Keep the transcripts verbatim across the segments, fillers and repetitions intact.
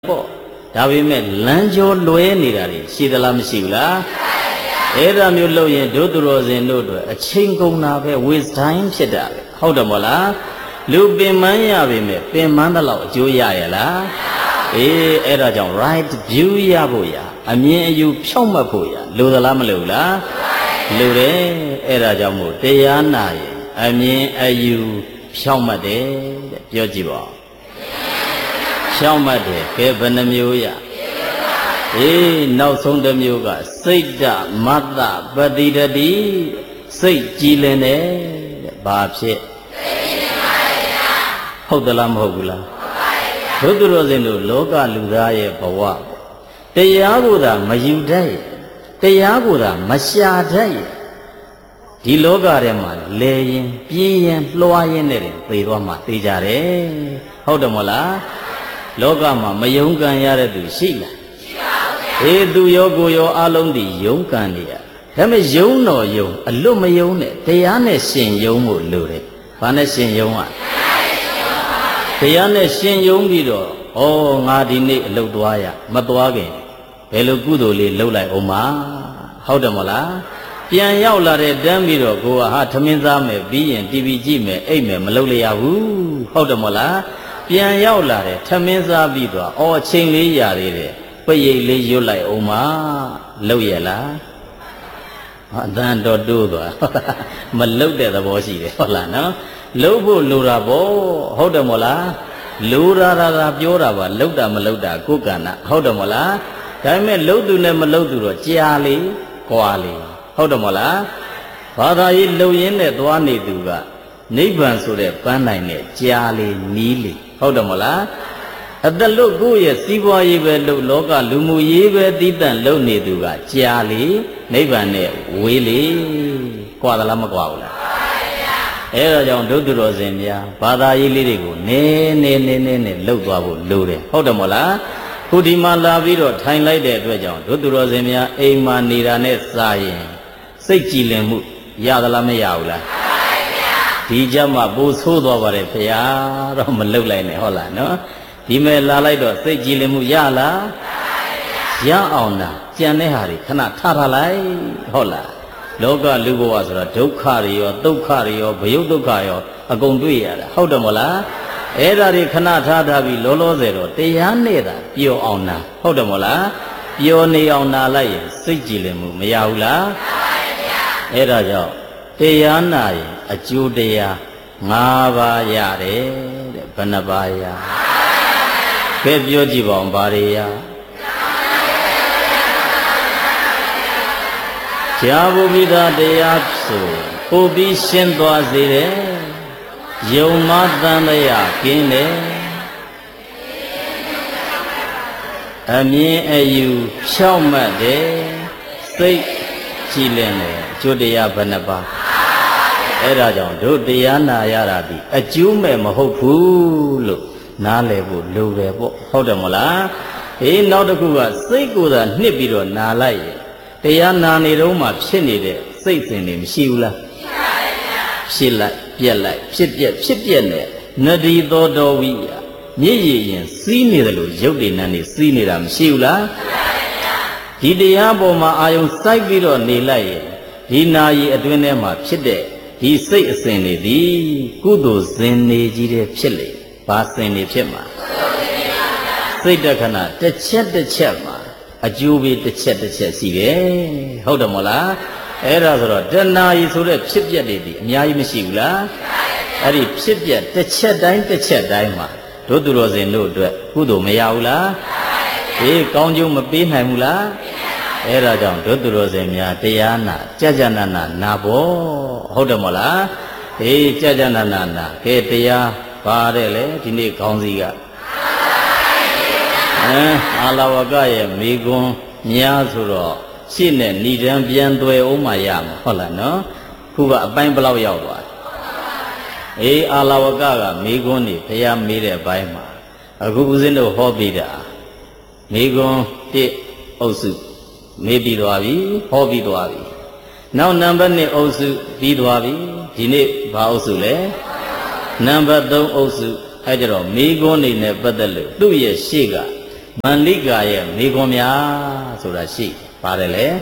ပေါ့ဒါပေမဲ့လမ်းကျော်လွဲနေတာတွေရှိသလားမရှိဘူးလားအဲ့ဒါမျိုးလုပ်ရင်ဒုသူတော်စင်တို့တို့အချိန်ကုန်တာပဲ waste time ဖြစ်တာပဲဟုတ်တယ်မို့လားလူပင်ပန်းရပေမဲ့ပင်ပန်းတဲ့လောက်အကျိုးရရလားအေးအဲ့ဒါကြောင့် right view ရဖို့ရအမြင်အယူဖြောင့်မတ်ဖို့ရလိုသလားမလိုဘူးလားလိုတယ်အဲ့ဒါကြောင့်မို့တရားနာရင်အမြင်အယူဖြောင့်မတ်တယ်တဲ့ပြောကြည့်ပါဖြောင့်မတ်တယ်ကဲဘယ်နှမျိုးရအေးနောက်ဆုံးတစ်မျိုးကစိတ်တမတ္တပတိတတိစိတ်ကြည်လင်တယ်တဲ့ဘာဖြစ်ဟုတ်သလားမဟုတ်ဘူးလားဘုသူတော်စင်တို့လောကလူသားရဲ့ဘဝတရားကိုသာမယူတတ်တရားကိုသာမရှာတတ်ဒီလောကထဲမှာလဲရင်ပြင်းရင်လွှားရင်နဲ့သေသွားမှသေကြတယ်ဟုတ်တယ်မဟုတ်လားလောကမှာမယုံကံရတဲ့သူရှိလားရှိပါဘူးအေးသူရောကိုရောအလုံးဒီယုံကံနေရဒါပေမဲ့ယုံတော်ယုံအလွတ်မယုံနဲ့တရားနဲ့ရှင်ယုံဖို့လိုတယ်ဘာနဲ့ရှင်ယုံอ่ะတရားနဲ့ရှင်ယုံပြီးတော့ဩငါဒီနေ့အလုပ်သွားရမသွားခင်ဘယ်လိုကုသိုလ်လေးလုပ်လိုက်အောင်မဟုတ်တယ်မလားပြန်ရောက်လာတဲ့တန်းပြီးတော့ကိုကဟာထမင်းစားမယ်ပြီးရင် တီဗီ ကြည့်မယ်အိပ်မယ်မလုပ်လျက်ဘူးဟုတ်တယ်မလားပြန်ရောက်လာတယ်ထမင်းစားပြီးတော့အော်အချိန်လေးရသေးတယ်ပရိတ်လေးရွတ်လိုက်အောင်မလုပ်ရလားအတန်တော်တိုးသွားမလုပ်တဲ့သဘောရှိတယ်ဟုတ်လားနော်လုပ်ဖို့လိုတာပေါ့ဟုတ်တယ်မို့လားလိုတာတာပြောတာပါလုပ်တာမလုပ်တာကိုယ်ကံနာဟုတ်တယ်မို့လားဒါပေမဲ့လုပ်သူနဲ့မလုပ်သူတော့ကြာလေကွာလေဟုတ်တယ်မို့လားဘာသာရေးလုံရင်းနဲ့သွားနေသူကနိဗ္ဗာန်ဆိုတဲ့ပန်းနိုင်နဲ့ကြာလေနီးလေဟုတ်တယ်မို့လားအတလွတ်ကိုယ့်ရဲ့စီးပွားရေးပဲလုပ်လောကလူမှုရေးပဲတည်တံ့လုပ်နေသူကကြာလေနိဗ္ဗာန်နဲ့ဝေးလေကွာသလားမကွာဘူးလားအဲ့ဒါကြောင့်ဒုသူတော်စင်များဘာသာရေးလေးတွေကိုနည်းနည်းနည်းနည်းနဲ့လှုပ်သွားဖို့လိုတယ်ဟုတ်တယ်မို့လားခုဒီမှာလာပြီးတော့ထိုင်လိုက်တဲ့အတွက်ကြောင့်ဒုသူတော်စင်များအိမ်မှာနေတာနဲ့စာရင်စိတ်ကြည်လင်မှုရသလားမရဘူးလားဒီကြမှာပို့ဆိုးသွားပါတယ်ဖေဟာတော့မလှုပ်လိုက်နဲ့ဟုတ်လားနော်ဒီမဲ့လာလိုက်တော့စိတ်ကြည်လင်မှုရလားရအောင်လားကြံတဲ့ဟာတွေခဏထားထားလိုက်ဟုတ်လားလောကလူဘဝဆိုတာဒုက္ခတွေရောဒုက္ခတွေရောဘယုတ်ဒုက္ခရောအကုန်တွေ့ရတာဟုတ်တယ်မလားအဲ့ဒါတွေခဏထားထားပြီးလောလောဆယ်တော့တရားနဲ့တာပျော်အောင်နာဟုတ်တယ်မလားပျော်နေအောင်နာလိုက်ရင်စိတ်ကြည်လင်မှုမရဘူးလားအဲ့ဒါကြောင့်တရားနာရင်အကျိုးတရား၅ပါးရတယ်တဲ့ဘယ်နှပါးရကဲပြောကြည့်ပါဦးဘာတွေရကြာဘုပိသတရားဆိုပို့ပြီးရှင်းသွားစေတယ်ယုံမသံတရားကင်းတယ်အမြင်အယူဖြောင့်မတ်တယ်စိတ်ကြည်လင်တယ်အကျိုးတရားဘယ်နှပါအဲ့ဒါကြောင့်တို့တရားနာရတာဒီအကျိုးမဲ့မဟုတ်ဘူးလို့နားလည်ဖို့လိုတယ်ပေါ့ဟုတ်တယ်မလားအေးနောက်တစ်ခုကစိတ်ကိုယ်သာနှစ်ပြီးတော့နာလိုက်ရင်တရားနာနေတော့မှဖြစ်နေတဲ့စိတ်စဉ်တွေမရှိဘူးလားဖြစ်လိုက်ပြက်လိုက်ဖြစ်ပြက်ဖြစ်ပြက်နဲ့နဒီသောတော်ဝိယမြည်ရည်ရင်စီးနေတယ်လို့ရုပ်တည်နှံနေစီးနေတာမရှိဘူးလားဒီတရားပေါ်မှာအာယုံစိုက်ပြီးတော့နေလိုက်ရင်ဒီနာယီအတွင်းထဲမှာဖြစ်တဲ့ဒီစိတ်အစဉ်တွေဒီကုသိုလ်စဉ်တွေကြီးတဲ့ဖြစ်လေဘာစဉ်တွေဖြစ်မှာစိတ်တခဏတစ်ချက်တစ်ချက်မှာအကျိုးပေးတစ်ချက်တစ်ချက်ရှိတယ်ဟုတ်တယ်မဟုတ်လားအဲ့ဒါဆိုတော့တဏှာကြီးဆိုတဲ့ဖြစ်ပျက်တွေဒီအများကြီးမရှိဘူးလားအဲ့ဒီဖြစ်ပျက်တစ်ချက်တိုင်းတစ်ချက်တိုင်းမှာတို့သူတော်စင်တို့အတွက်ကုသိုလ်မရဘူးလားအေးကောင်းကျိုးမပေးနိုင်ဘူးလားအဲ့ဒါကြောင့်တို့သူတော်စင်များတရားနာကြကြနာနာနာဖို့ဟုတ်တယ်မဟုတ်လားအေးကြကြနာနာနာကဲတရားပါတယ်လေဒီနေ့ခေါင်းစည်းကအဲအာလဝကရဲ့မိကွန်းများဆိုတော့ရှင်းနဲ့ဏိဒံပြန်သွဲအောင်မှရမှာဟုတ်လားနော်ခုကအပိုင်းဘလောက်ရောက်သွားအေးအာလဝကကမိကွန်းနေဘုရားမေးတဲ့အပိုင်းမှာအခုဦးဇင်းတို့ဟောပြီးတာမိကွန်းတစ်အုပ်စုမေးပြီးသွားပြီဟောပြီးသွားပြီနောက်နံပါတ်နှစ်အုပ်စုပြီးသွားပြီဒီနေ့ဘာအုပ်စုလဲနံပါတ်သုံးအုပ်စုအဲကြတော့မိကွန်းနေနဲ့ပတ်သက်လို့သူ့ရဲ့ရှေ့ကမန္လိကာရဲ့မိကွန်များဆိုတာရှိပါတယ်လေ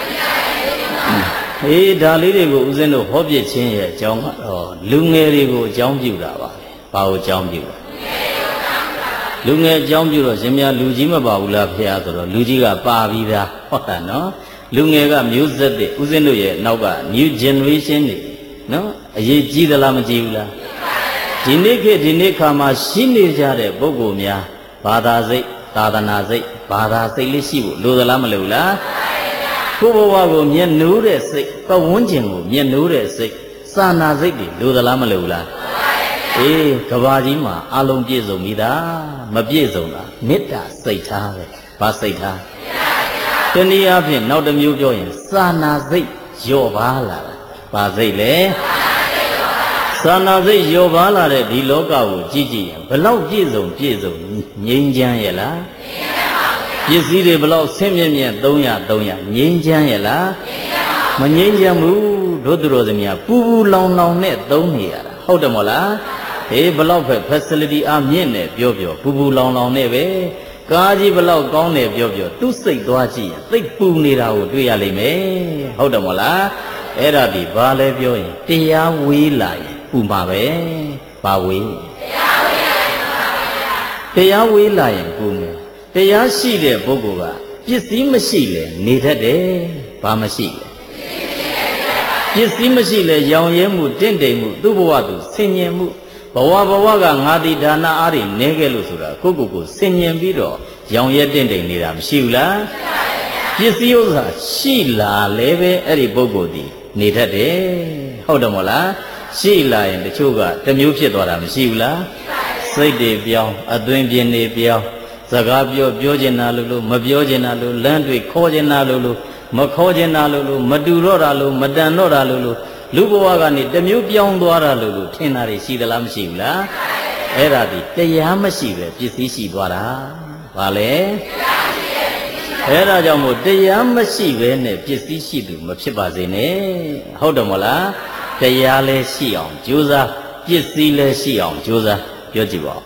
အေးဒါလေးတွေကိုဦးဇင်းတို့ဟောပြခြင်းရဲ့အကြောင်းကတော့လူငယ်တွေကိုအကြောင်းပြုတာပါပဲဘာကိုအကြောင်းပြုတာလူငယ်အကြောင်းပြုတော့ရှင်များလူကြီးမပါဘူးလားဖေဟာဆိုတော့လူကြီးကပါပြီးသားဟုတ်တာနော်လူငယ်ကမျိုးဆက်တဲ့ဦးဇင်းတို့ရဲ့နောက်က new generation တွေနော်အရေးကြီးသလားမကြီးဘူးလားဒီနေ့ခေတ်ဒီနေ့ခါမှာရှိနေကြတဲ့ပုဂ္ဂိုလ်များဘာသာစိတ်သာသနာစိတ်ဘာသာစိတ်လေးရှိဖို့လိုသလားမလိုဘူးလားကိုယ်ဘဝကိုမျက်နှိုးတဲ့စိတ်ပတ်ဝန်းကျင်ကိုမျက်နှိုးတဲ့စိတ်စာနာစိတ်တွေလိုသလားမလိုဘူးလားအေးကဘာကြီးမှာအလုံးပြည့်စုံပြီသားမပြည့်စုံတာမေတ္တာစိတ်ထားပဲဘာစိတ်ထားတနည်းအားဖြင့်နောက်တစ်မျိုးပြောရင်စာနာစိတ်လျော့ပါလာတာဘာစိတ်လဲစာနာစိတ်လျော့ပါလာတဲ့ဒီလောကကိုကြည့်ကြည့်ရင်ဘလောက်ပြည့်စုံပြည့်စုံငြိမ်းချမ်းရဲ့လားပစ္စည်းတွေဘလောက်ဆင်းမြဲမြဲသုံးရသုံးရငြိမ်းချမ်းရဲ့လားမငြိမ်းချမ်းဘူးတို့သူတော်စမြပူပူလောင်လောင်နဲ့သုံးနေရတာဟုတ်တယ်မို့လားဟေးဘလောက်ပဲ facility အမြင့်နဲ့ပြောပြောပူပူလောင်လောင်နဲ့ပဲကားကြီးဘလောက်ကောင်းတယ်ပြောပြောသူ့စိတ်သွားကြည့်ရင်သိပ်ပူနေတာကိုတွေ့ရလိမ့်မယ်ဟုတ်တယ်မို့လားအဲ့ဒါဒီဘာလဲပြောရင်တရားဝေးလာရင်ပူမှာပဲဘာဝေးတရားဝေးလာရင်ပူမယ်တရားရှိတဲ့ပုဂ္ဂိုလ်ကပစ္စည်းမရှိလေနေတတ်တယ်ဘာမရှိလဲပစ္စည်းမရှိလေရောင်ရဲမှုတင့်တယ်မှုသူ့ဘဝသူဆင်ញင်မှုဘဝဘဝကငါတိဒါနအားတွေနေခဲ့လို့ဆိုတာကိုယ့်ကိုယ်ကိုဆင်ញင်ပြီးတော့ရောင်ရဲတင့်တယ်နေတာမရှိဘူးလားပစ္စည်းဥစ္စာရှိလာလဲပဲအဲ့ဒီပုဂ္ဂိုလ်ဒီနေတတ်တယ်ဟုတ်တယ်မို့လားရှိလာရင်တချို့ကတမျိုးဖြစ်သွားတာမရှိဘူးလားစိတ်တွေပြောင်းအသွင်ပြင်းတွေပြောင်းစကားပြောပြောချင်တာလို့လို့မပြောချင်တာလို့လမ်းတွေခေါ်ချင်တာလို့လို့မခေါ်ချင်တာလို့လို့မတူတော့တာလို့မတန်တော့တာလို့လို့လူဘဝကနေတမျိုးပြောင်းသွားတာလို့လို့ထင်တာတွေရှိသလားမရှိဘူးလားအဲ့ဒါဒီတရားမရှိပဲပစ္စည်းရှိသွားတာဘာလဲအဲ့ဒါကြောင့်မို့တရားမရှိပဲနဲ့ပစ္စည်းရှိသူမဖြစ်ပါစေနဲ့ဟုတ်တယ်မို့လားတရားလည်းရှိအောင်ကြိုးစားပစ္စည်းလည်းရှိအောင်ကြိုးစားပြောကြည့်ပါဦး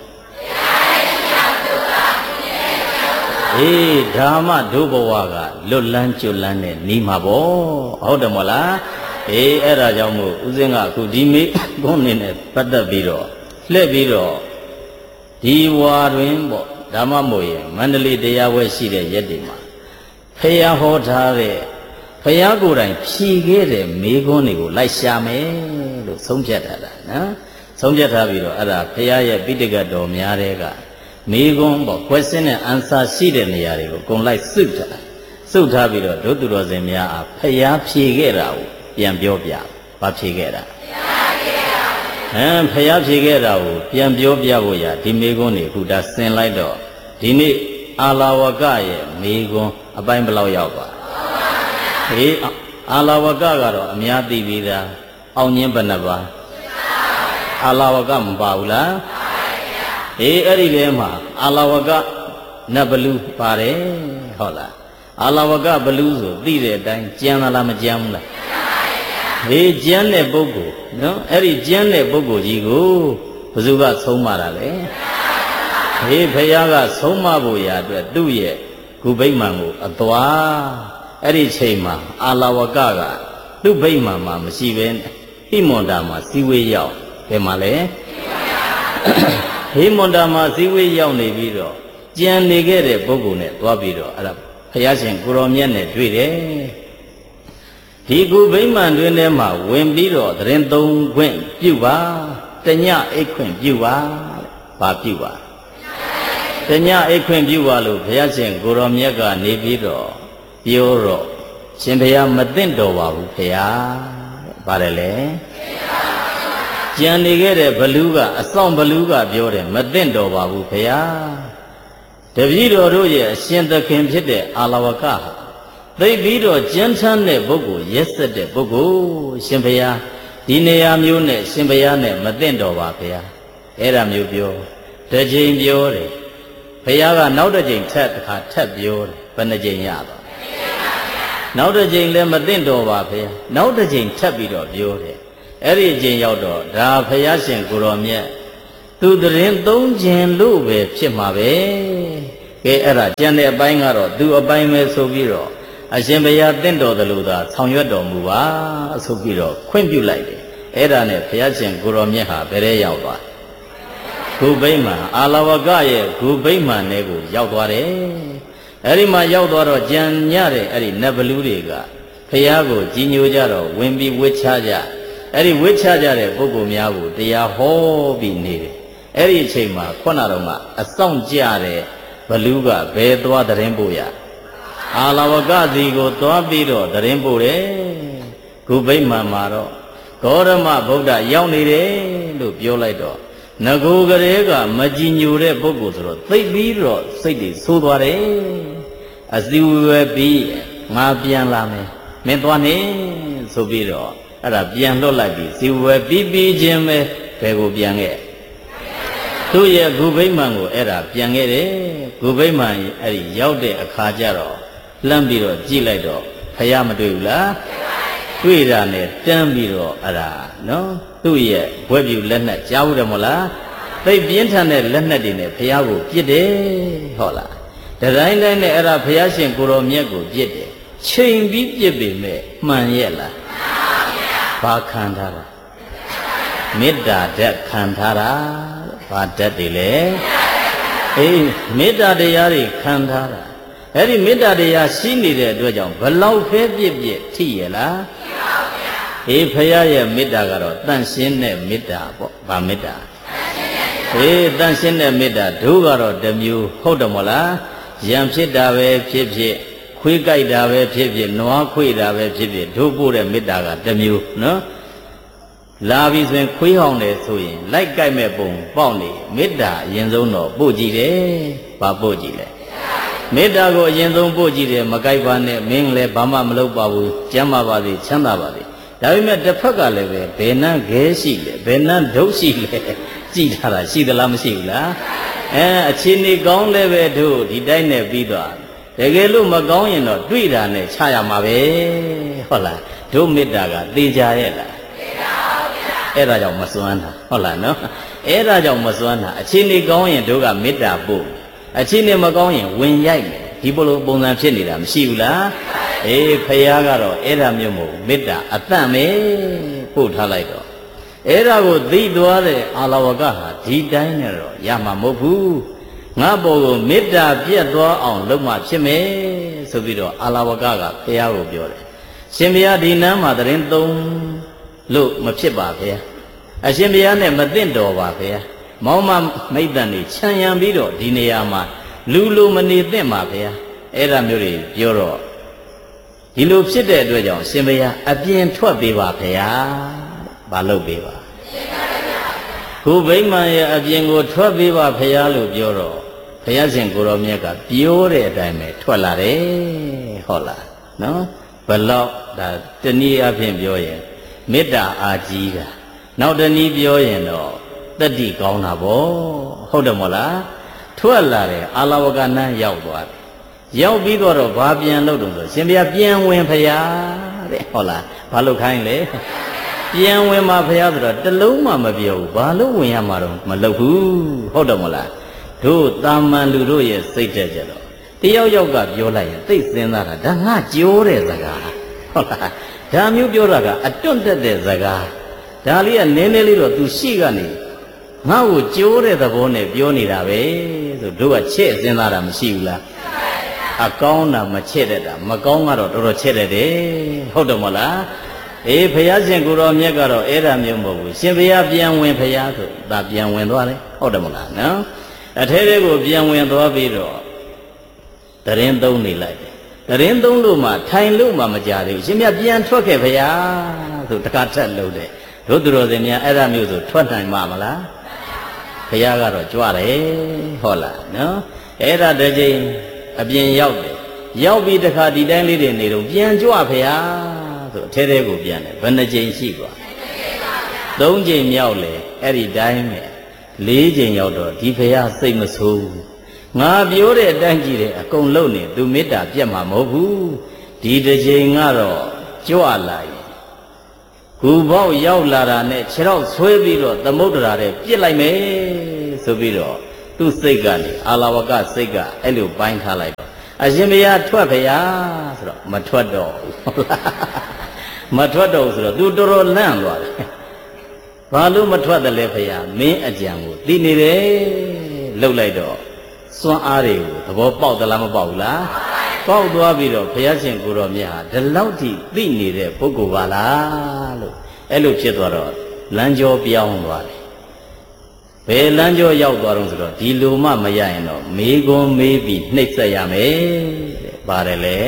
အေးဓမ္မဒုဘဝကလွတ်လန်းကျွတ်လန်းနဲ့နီးမှာပေါ့ဟုတ်တယ်မို့လားအေးအဲ့ဒါကြောင့်မို့ဦးစင်းကအခုဒီမေဘုန်းနေနဲ့ပတ်သက်ပြီးတော့လှည့်ပြီးတော့ဒီဝါတွင်ပေါ့ဓမ္မမို့ရင်မန္တလေးတရားဝဲရှိတဲ့ရက်တွေမှာဖယားဟောထားတဲ့ဖယားကိုယ်တိုင်ဖြေခဲ့တဲ့မေခွန်းတွေကိုလိုက်ရှာမယ်လို့ဆုံးဖြတ်ထားတာနော်ဆုံးဖြတ်ထားပြီးတော့အဲ့ဒါဖယားရဲ့ပိဋကတ်တော်များတဲ့ကမေခွန်းပေါ့ question and answer ရှိတဲ့နေရာတွေကိုအကုန်လိုက်စုထားစုထားပြီးတော့ဒုသူတော်စင်များအားဖယားဖြေခဲ့တာကိုပြန်ပြောပြဘာဖြေခဲ့တာဟမ်ဖယားဖြေခဲ့တာကိုပြန်ပြောပြဖို့ရဒီမေခွန်းတွေအခုဒါဆင်လိုက်တော့ဒီနေ့အာလာဝကရဲ့မေခွန်းအပိုင်းဘယ်လောက်ရောက်ပါဟေးအာလာဝကကတော့အများသိပြီးသားအောင်ညင်းဘယ်နှပါအာလာဝကမပါဘူးလားဟေးအဲ့ဒီထဲမှာအာလာဝကနတ်ဘလူးပါတယ်ဟုတ်လားအာလာဝကဘလူးဆိုသိတဲ့အတိုင်းကျမ်းလားမကျမ်းဘူးလားဟေးကျမ်းတဲ့ပုဂ္ဂိုလ်နော်အဲ့ဒီကျမ်းတဲ့ပုဂ္ဂိုလ်ကြီးကိုဘယ်သူကဆုံးမတာလဲဟေးဖယားကဆုံးမဖို့ရာအတွက်သူ့ရဲ့ဂုဗိမာန်ကိုအသွားအဲ့ဒီချိန်မှာအာလာဝကကသူ့ဗိမာန်မှာမရှိဘဲဟိမွန်တာမှာစီဝေးရောက်ဘယ်မှာလဲဟိမွန်တာမှာစီဝေးရောက်နေပြီးတော့ကြံနေခဲ့တဲ့ပုဂ္ဂိုလ်နဲ့သွားပြီးတော့အဲ့ဒါဘုရားရှင်ကိုရောမြတ်နဲ့တွေ့တယ်ဒီကုဗိမာန်တွင်ထဲမှာဝင်ပြီးတော့သရင်သုံးခွင့်ပြုပါတညအိတ်ခွင့်ပြုပါဘာပြုပါတညအိတ်ခွင့်ပြုပါလို့ဘုရားရှင်ကိုရောမြတ်ကနေပြီးတော့ပြောတော့ရှင်ဘုရားမသိမ့်တော်ပါဘူးဘုရားပါတယ်လေကြံနေခဲ့တဲ့ဘလူးကအဆောင်ဘလူးကပြောတယ်မသိမ့်တော်ပါဘူးဘုရားတပည့်တော်တို့ရဲ့အရှင်သခင်ဖြစ်တဲ့အာလဝကဟာသိပြီးတော့ကြမ်းထမ်းတဲ့ပုဂ္ဂိုလ်ရက်စက်တဲ့ပုဂ္ဂိုလ်ရှင်ဘုရားဒီနေရာမျိုးနဲ့ရှင်ဘုရားနဲ့မသိမ့်တော်ပါဘုရားအဲ့ဒါမျိုးပြောတစ်ချိန်ပြောတယ်ဘုရားကနောက်တစ်ချိန်ထပ်တစ်ခါထပ်ပြောတယ်ဘယ်နှချိန်ရပါနောက်တစ်ချိန်လည်းမသိမ့်တော်ပါဘုရားနောက်တစ်ချိန်ထပ်ပြီးတော့ပြောတယ်အဲ့ဒီအချိန်ရောက်တော့ဒါဘုရားရှင်ကိုရောမြတ်သူတရင်သုံးခြင်းလို့ပဲဖြစ်မှာပဲကကဲအဲ့ဒါကျန်တဲ့အပိုင်းကတော့သူအပိုင်းပဲဆိုပြီးတော့အရှင်ဘုရားတင့်တော်တယ်လို့သာဆောင်ရွက်တော်မူပါဆိုပြီးတော့ခွင့်ပြုလိုက်တယ်အဲ့ဒါနဲ့ဘုရားရှင်ကိုရောမြတ်ဟာဘယ်ထဲရောက်သွားဂုဗိမာန်အာလဝကရဲ့ဂုဗိမာန်ထဲကိုရောက်သွားတယ်အဲ့ဒီမှာရောက်သွားတော့ကြံညတဲ့အဲ့ဒီနတ်ဘလူးတွေကဘုရားကိုကြီးညိုကြတော့ဝင်ပြီးဝှက်ချကြအဲ့ဒီဝှက်ချကြတဲ့ပုဂ္ဂိုလ်များကိုတရားဟောပြီးနေတယ်အဲ့ဒီအချိန်မှာခုနတော့ကအဆောင်ကြတဲ့ဘလူးကဘယ်သွားသတင်းပို့ရအာလဝကစီကိုသွားပြီးတော့သတင်းပို့တယ်ဂုဗိမာန်မှာတော့ဂေါရမဗုဒ္ဓရောက်နေတယ်လို့ပြောလိုက်တော့ငကိုကလေးကမကြည်ညိုတဲ့ပုဂ္ဂိုလ်ဆိုတော့သိပြီးတော့စိတ်တွေဆိုးသွားတယ်အစီဝဲပြီးငါပြန်လာမယ်မင်းသွားနေဆိုပြီးတော့အဲ့ဒါပြန်လွတ်လိုက်ပြီးစီဝဲပြီးပြီးချင်းပဲဘယ်ကိုပြန်ခဲ့သူ့ရဲ့ဂုဗိမာန်ကိုအဲ့ဒါပြန်ခဲ့တယ်ဂုဗိမာန်အဲ့ဒီရောက်တဲ့အခါကျတော့လှမ်းပြီးတော့ကြည့်လိုက်တော့ဖယားမတွေ့ဘူးလားတွေ့တာနဲ့တန်းပြီးတော့အဲ့ဒါနော်သူ့ရဲ့ဘွဲ့ပြူလက်နဲ့ကြားဘူးတယ်မဟုတ်လားသိပြင်းထန်တဲ့လက်နဲ့တွေနဲ့ဖယားကိုပြစ်တယ်ဟုတ်လားတတိုင်းတိုင်းနဲ့အဲ့ဒါဖယားရှင်ကိုရောမြတ်ကိုပြစ်တယ်ချိန်ပြီးပြစ်ပေမဲ့မှန်ရဲ့လားဘာခံထားတာမေတ္တာဓာတ်ခံထားတာဘာဓာတ်တွေလဲအေးမေတ္တာတရားတွေခံထားတာအဲ့ဒီမေတ္တာတရားရှိနေတဲ့အတွက်ကြောင့်ဘလောက်ဖဲပြစ်ပြစ်ထိရလားအေးဖရာရဲ့မေတ္တာကတော့တန့်ရှင်းတဲ့မေတ္တာပေါ့ဗာမေတ္တာအေးတန့်ရှင်းတဲ့မေတ္တာတို့ကတော့တစ်မျိုးဟုတ်တယ်မဟုတ်လားရံဖြစ်တာပဲဖြစ်ဖြစ်ခွေးကြိုက်တာပဲဖြစ်ဖြစ်နွားခွေတာပဲဖြစ်ဖြစ်တို့ပို့တဲ့မေတ္တာကတစ်မျိုးနော်လာပြီဆိုရင်ခွေးဟောင်းတယ်ဆိုရင်လိုက်ကြိုက်မဲ့ပုံပေါက်နေမေတ္တာအရင်ဆုံးတော့ပို့ကြည့်တယ်ဘာပို့ကြည့်လဲမေတ္တာကိုအရင်ဆုံးပို့ကြည့်တယ်မကြိုက်ပါနဲ့မင်းလည်းဘာမှမလုပ်ပါဘူးကျမ်းပါပါစေချမ်းသာပါစေဒါပေမဲ့တစ်ဖက်ကလည်းပဲဘယ်နှန်းခဲရှိလဲဘယ်နှန်းဒုတ်ရှိလဲကြည့်ထားတာရှိသလားမရှိဘူးလားအဲအခြေအနေကောင်းလည်းပဲတို့ဒီတိုင်းနဲ့ပြီးသွားတကယ်လို့မကောင်းရင်တော့တွေ့တာနဲ့ချရမှာပဲဟုတ်လားတို့မေတ္တာကသေချာရဲ့လားအဲ့ဒါကြောင့်မစွမ်းတာဟုတ်လားနော်အဲ့ဒါကြောင့်မစွမ်းတာအခြေအနေကောင်းရင်တို့ကမေတ္တာပို့အခြေအနေမကောင်းရင်ဝင်ရိုက်မယ်ဒီဘလိုပုံစံဖြစ်နေတာမရှိဘူးလားအေးဖယားကတော့အဲ့ဒါမျိုးမဟုတ်မေတ္တာအတန့်ပဲပို့ထားလိုက်တော့အဲ့ဒါကိုသိသွားတဲ့အာလဝကဟာဒီတိုင်းနဲ့တော့ရမှာမဟုတ်ဘူးငါဘောကိုမေတ္တာပြတ်သွားအောင်လုပ်မှဖြစ်မယ်ဆိုပြီးတော့အာလဝကကဖယားကိုပြောတယ်ရှင်ဘုရားဒီနန်းမှာတရင်သုံးလို့မဖြစ်ပါဘုရားအရှင်ဘုရားနဲ့မသင့်တော်ပါဘုရားမောင်မမိတ်တန်နေခြံရံပြီးတော့ဒီနေရာမှာလူလူမနေသင့်ပါဘုရားအဲ့ဒါမျိုးတွေပြောတော့ဒီလိုဖြစ်တဲ့အတွက်ကြောင့်ရှင်ဘုရားအပြင်ထွက်ပေးပါဘုရားဘာလုပ်ပေးပါခုဗိမာန်ရဲ့အပြင်ကိုထွက်ပေးပါဘုရားလို့ပြောတော့ဘုရားရှင်ကိုရောမြတ်ကပြောတဲ့အတိုင်းပဲထွက်လာတယ်ဟုတ်လားနော်ဘလောက်ဒါတနည်းအားဖြင့်ပြောရင်မေတ္တာအာကြီးတာနောက်တနည်းပြောရင်တော့တတ္တိကောင်းတာဗောဟုတ်တယ်မဟုတ်လားထွက်လာတယ်အာလဝကနန်းရောက်သွားတယ်ရောက်ပြီးတော့ဘာပြန်လုပ်တော့ဆိုရှင်ဘုရားပြန်ဝင်ဖရာတဲ့ဟုတ်လားဘာလုပ်ခိုင်းလဲပြန်ဝင်မှာဖရာဆိုတော့တလုံးမှမပြောဘူးဘာလို့ဝင်ရမှာတော့မလုပ်ဘူးဟုတ်တယ်မဟုတ်လားတို့တာမန်လူတို့ရဲ့စိတ်တက်ကြတော့တယောက်ယောက်ကပြောလိုက်ရင်သိစဉ်းစားတာဒါငါကြိုးတဲ့စကားဟုတ်လားဒါမျိုးပြောတာကအတွန့်တက်တဲ့စကားဒါလေးကနည်းနည်းလေးတော့သူရှိကနေငါ့ကိုကြိုးတဲ့သဘောနဲ့ပြောနေတာပဲဆိုတို့ကချဲ့စဉ်းစားတာမရှိဘူးလားအကောင်းတာမချဲ့တတ်တာမကောင်းကတော့တော်တော်ချဲ့တတ်တယ်ဟုတ်တယ်မဟုတ်လားအေးဘုရားရှင်ကိုရောမြတ်ကတော့အဲ့ဒါမျိုးမဟုတ်ဘူးရှင်ဘုရားပြန်ဝင်ဘုရားဆိုဒါပြန်ဝင်သွားတယ်ဟုတ်တယ်မဟုတ်လားနော်အထဲထဲကိုပြန်ဝင်သွားပြီးတော့တရင်သုံးနေလိုက်တယ်တရင်သုံးလို့မှထိုင်လို့မှမကြသေးဘူးရှင်မြတ်ပြန်ထွက်ခဲ့ဘုရားဆိုတကားထက်လို့တယ်တို့သူတော်စင်များအဲ့ဒါမျိုးဆိုထွက်နိုင်မှာမလားဘုရားကတော့ကြွတယ်ဟုတ်လားနော်အဲ့ဒါတစ်ချိန်အပြင်ရောက်တယ်ရောက်ပြီးတခါဒီတိုင်းလေးတွေနေတော့ပြန်ကြွဘုရားဆိုအထဲထဲကိုပြန်တယ်ဘယ်နှချိန်ရှိกว่าသုံးချိန်မြောက်လေအဲ့ဒီတိုင်းပဲလေးချိန်ရောက်တော့ဒီဘုရားစိတ်မဆိုးဘူးငါပြောတဲ့အတိုင်းကြည့်တယ်အကုန်လုံးနေသူမေတ္တာပြတ်မှာမဟုတ်ဘူးဒီတစ်ချိန်ကတော့ကြွလာရင်ဂူပေါက်ရောက်လာတာနဲ့ခြေထောက်ဆွဲပြီးတော့သမုဒ္ဒရာထဲပြစ်လိုက်မယ်ဆိုပြီးတော့သူ့စိတ်ကနေအာလဝကစိတ်ကအဲ့လိုပိုင်းထားလိုက်တော့အရှင်ဘုရားထွက်ဖရာဆိုတော့မထွက်တော့ဘူးဟုတ်လားမထွက်တော့ဆိုတော့ तू တော်တော်လန့်သွားတယ်ဘာလို့မထွက်တယ်လဲဖရာမင်းအကြံကိုသိနေတယ်လှုပ်လိုက်တော့စွမ်းအားတွေကိုသဘောပေါက်သလားမပေါက်ဘူးလားပေါက်သွားပြီးတော့ဘုရားရှင်ကိုတော်မြတ်ဟာဒီလောက်ထိသိနေတဲ့ပုဂ္ဂိုလ်ပါလားလို့အဲ့လိုဖြစ်သွားတော့လမ်းကြောပြောင်းသွားတယ်ဘယ်လမ်းကြောရောက်သွားတော့ဆိုတော့ဒီလိုမှမရရင်တော့မေးခွန်းမေးပြီးနှိပ်စက်ရမယ်တဲ့ပါတယ်လေ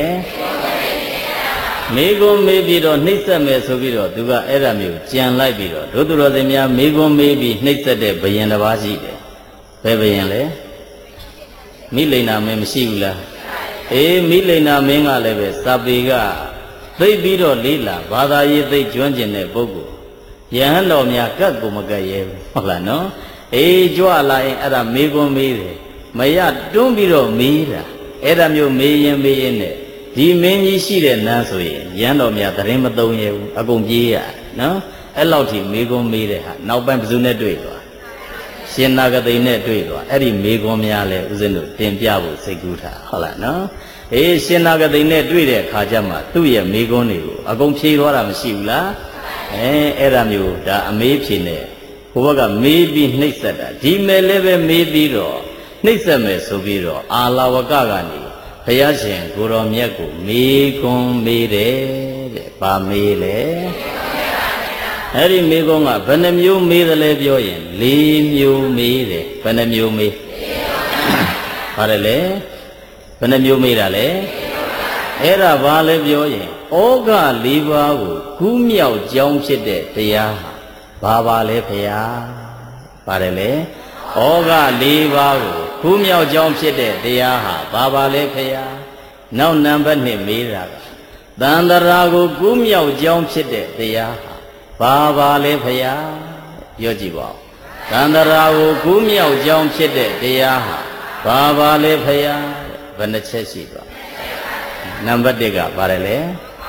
မေးခွန်းမေးပြီးတော့နှိပ်စက်မယ်ဆိုပြီးတော့သူကအဲ့ဒါမျိုးကြံလိုက်ပြီးတော့ဒုသူတော်စင်များမေးခွန်းမေးပြီးနှိပ်စက်တဲ့ဘယင်တစ်ပါးရှိတယ်ဘယ်ဘယင်လဲမိလိန်နာမင်းမရှိဘူးလားအေးမိလိန်နာမင်းကလည်းပဲစာပေကသိပြီးတော့လေးလာဘာသာရေးသိကျွမ်းကျင်တဲ့ပုဂ္ဂိုလ်ယဟန်တော်များကတ်ကိုမကတ်ရဲဘူးဟုတ်လားနော်အေးကြွလာရင်အဲ့ဒါမေးခွန်းမေးတယ်မရတွန်းပြီးတော့မေးတာအဲ့ဒါမျိုးမေးရင်မေးရင်နဲ့ဒီမင်းကြီးရှိတဲ့နန်းဆိုရင်ယဟန်တော်များသတင်းမသုံးရဘူးအကုန်ပြေးရနော်အဲ့လောက်ထိမေးခွန်းမေးတဲ့ဟာနောက်ပိုင်းဘယ်သူနဲ့တွေ့သွားရှင်နာဂတိနဲ့တွေ့သွားအဲ့ဒီမေခွန်းများလဲဦးဇင်းတို့တင်ပြဖို့စိတ်ကူးထားဟုတ်လားနော်အေးရှင်နာဂတိနဲ့တွေ့တဲ့အခါကျမှသူ့ရဲ့မေခွန်းတွေကိုအကုန်ဖြေသွားတာမရှိဘူးလားအဲအဲ့ဒါမျိုးဒါအမေးဖြေနေဘုရားကမေးပြီးနှိပ်စက်တာဒီမဲ့လည်းပဲမေးပြီးတော့နှိပ်စက်မယ်ဆိုပြီးတော့အာလာဝကကနေဘုရားရှင်ကိုတော်မြတ်ကိုမေခွန်းမေးတယ်တဲ့ဗာမေးလေအဲ့ဒီမေကုန်းကဘယ်နှမျိုးမေးတယ်လဲပြောရင်၄မျိုးမေးတယ်ဘယ်နှမျိုးမေးပါတယ်လေဘယ်နှမျိုးမေးတာလဲအဲ့ဒါဘာလဲပြောရင်ဩဃ၄ပါးကိုကူးမြောက်ကြောင်းဖြစ်တဲ့တရားဘာပါလဲဖရာပါတယ်လေဩဃ၄ပါးကိုကူးမြောက်ကြောင်းဖြစ်တဲ့တရားဟာဘာပါလဲဖရာနောက်နံပါတ်၂မေးတာကသန္တရာကိုကူးမြောက်ကြောင်းဖြစ်တဲ့တရားဘာပါလဲဖရာပြောကြည့်ပါဦးသန္တရာကိုကူးမြောက်ကြောင်းဖြစ်တဲ့တရားဟာဘာပါလဲဖရာဘယ်နှချက်ရှိသွားနံပါတ်၁ကပါတယ်လေ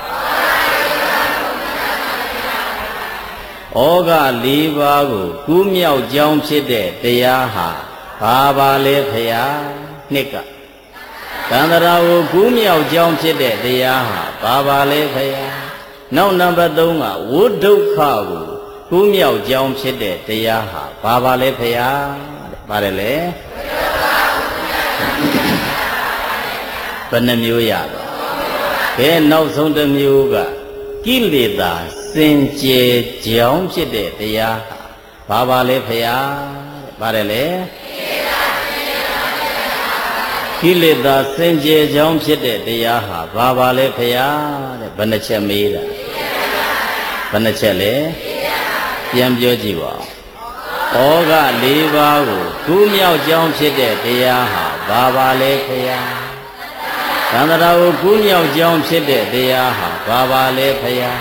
ဩဃ၄ပါးကိုကူးမြောက်ကြောင်းဖြစ်တဲ့တရားဟာဘာပါလဲဖရာနှစ်ကသန္တရာကိုကူးမြောက်ကြောင်းဖြစ်တဲ့တရားဟာဘာပါလဲဖရာနောက်နံပါတ်၃ကဝိဒုက္ခကိုကူးမြောက်ကြောင်းဖြစ်တဲ့တရားဟာဘာပါလဲဖရာတဲ့ပါတယ်လေဘယ်နှမျိုးရပါဘယ်နောက်ဆုံးတစ်မျိုးကကိလေသာစင်ကြယ်ကြောင်းဖြစ်တဲ့တရားဟာဘာပါလဲဖရာတဲ့ပါတယ်လေကိလေသာစင်ကြယ်ကြောင်းဖြစ်တဲ့တရားဟာဘာပါလဲဖရာတဲ့ဘယ်နှချက်မေးတာဘယ်နှချက်လဲပြန်ပြောကြည့်ပါဦးဩဃ၄ပါးကိုကူးမြောက်ကြောင်းဖြစ်တဲ့တရားဟာဘာပါလဲဖရာသန္တရာကိုကူးမြောက်ကြောင်းဖြစ်တဲ့တရားဟာဘာပါလဲဖရာ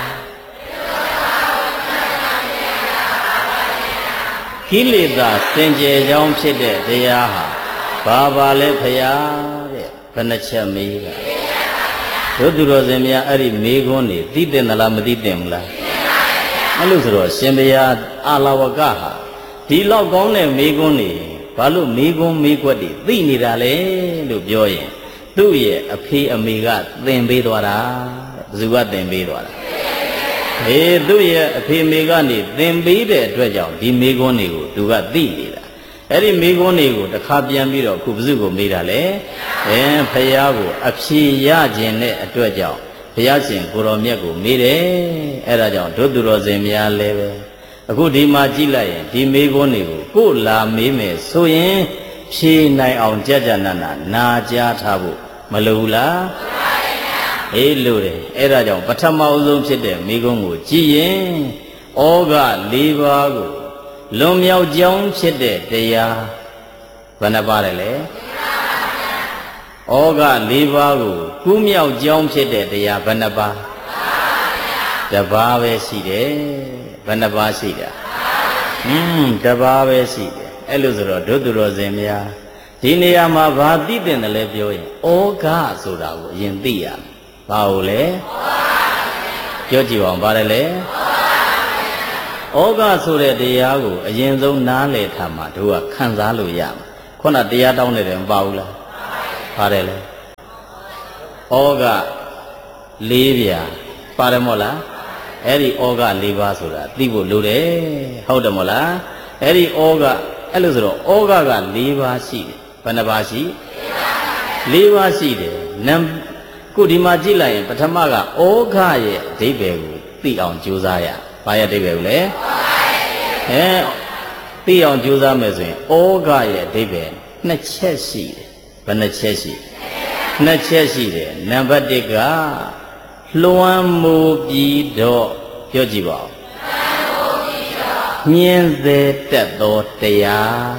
ကိလေသာစင်ကြယ်ကြောင်းဖြစ်တဲ့တရားဟာဘာပါလဲဖရာတဲ့ဘယ်နှချက်မေးတာတို့သူတော်စင်များအဲ့ဒီမေးခွန်းနေသိတဲ့နလားမသိတဲ့မလားအဲ့လို့ဆိုတော့ရှင်ဘုရားအာလဝကဟာဒီလောက်ကောင်းတဲ့မေးခွန်းနေဘာလို့မေးခွန်းမေးခွက်တွေသိနေတာလဲလို့ပြောရင်သူ့ရဲ့အဖေအမေကသင်ပေးသွားတာဘယ်သူကသင်ပေးသွားတာအေးသူ့ရဲ့အဖေအမေကနေသင်ပေးတဲ့အတွက်ကြောင့်ဒီမေးခွန်းတွေကိုသူကသိနေတာအဲ့ဒီမေးခွန်းတွေကိုတစ်ခါပြန်ပြီးတော့ခုဘယ်သူကိုမေးတာလဲအဲဖရာကိုအဖြေရခြင်းနဲ့အတွက်ကြောင့်ဘုရားရှင်ကိုတော်မြတ်ကိုမေးတယ်အဲ့ဒါကြောင့်ဒုသူတော်စင်များလည်းပဲအခုဒီမှာကြည့်လိုက်ရင်ဒီမေးခွန်းတွေကိုကိုယ်လာမေးမယ်ဆိုရင်ဖြေနိုင်အောင်ကြကြနာနာနာကြားထားဖို့မလိုဘူးလားအေးလို့တယ်အဲ့ဒါကြောင့်ပထမအဆုံးဖြစ်တဲ့မေးခွန်းကိုကြည့်ရင်ဩဃ၄ပါးကိုလွန်မြောက်ကြောင်းဖြစ်တဲ့တရားဘယ်နှပါလဲလဲဩဃ၄ပါးကိုကူးမြောက်ကြောင်းဖြစ်တဲ့တရားဘယ်နှပါတပါးပဲရှိတယ်ဘယ်နှပါရှိတာဟွန်းတပါးပဲရှိတယ်အဲ့လိုဆိုတော့ဒုသူတော်စင်များဒီနေရာမှာဘာသိတဲ့တယ်လဲပြောရင်ဩဃဆိုတာကိုအရင်သိရမယ်ဘာလို့လဲပြောကြည့်အောင်ဘာလဲလဲဩဃဆိုတဲ့တရားကိုအရင်ဆုံးနားလည်ထားမှတို့ကခံစားလို့ရမှာခုနတရားတောင်းနေတယ်မပါဘူးလားပါတယ်လေဩဃလေးပြာပါတယ်မို့လားအဲ့ဒီဩဃလေးပါးဆိုတာသိဖို့လိုတယ်ဟုတ်တယ်မို့လားအဲ့ဒီဩဃအဲ့လိုဆိုတော့ဩဃကလေးပါးရှိတယ်ဘယ်နှပါးရှိလေးပါးရှိတယ်နံခုဒီမှာကြည့်လိုက်ရင်ပထမကဩဃရဲ့အဓိပ္ပာယ်ကိုသိအောင်ကြိုးစားရဘာရဲ့အဓိပ္ပာယ်ကိုလဲအဲသိအောင်ကြိုးစားမယ်ဆိုရင်ဩဃရဲ့အဓိပ္ပာယ်နှစ်ချက်ရှိတယ်ဘယ်နှချက်ရှိနှစ်ချက်ရှိတယ်နံပါတ်တစ်ကလွှမ်းမိုးပြီးတော့ပြောကြည့်ပါဦးညင်းစေတတ်သောတရား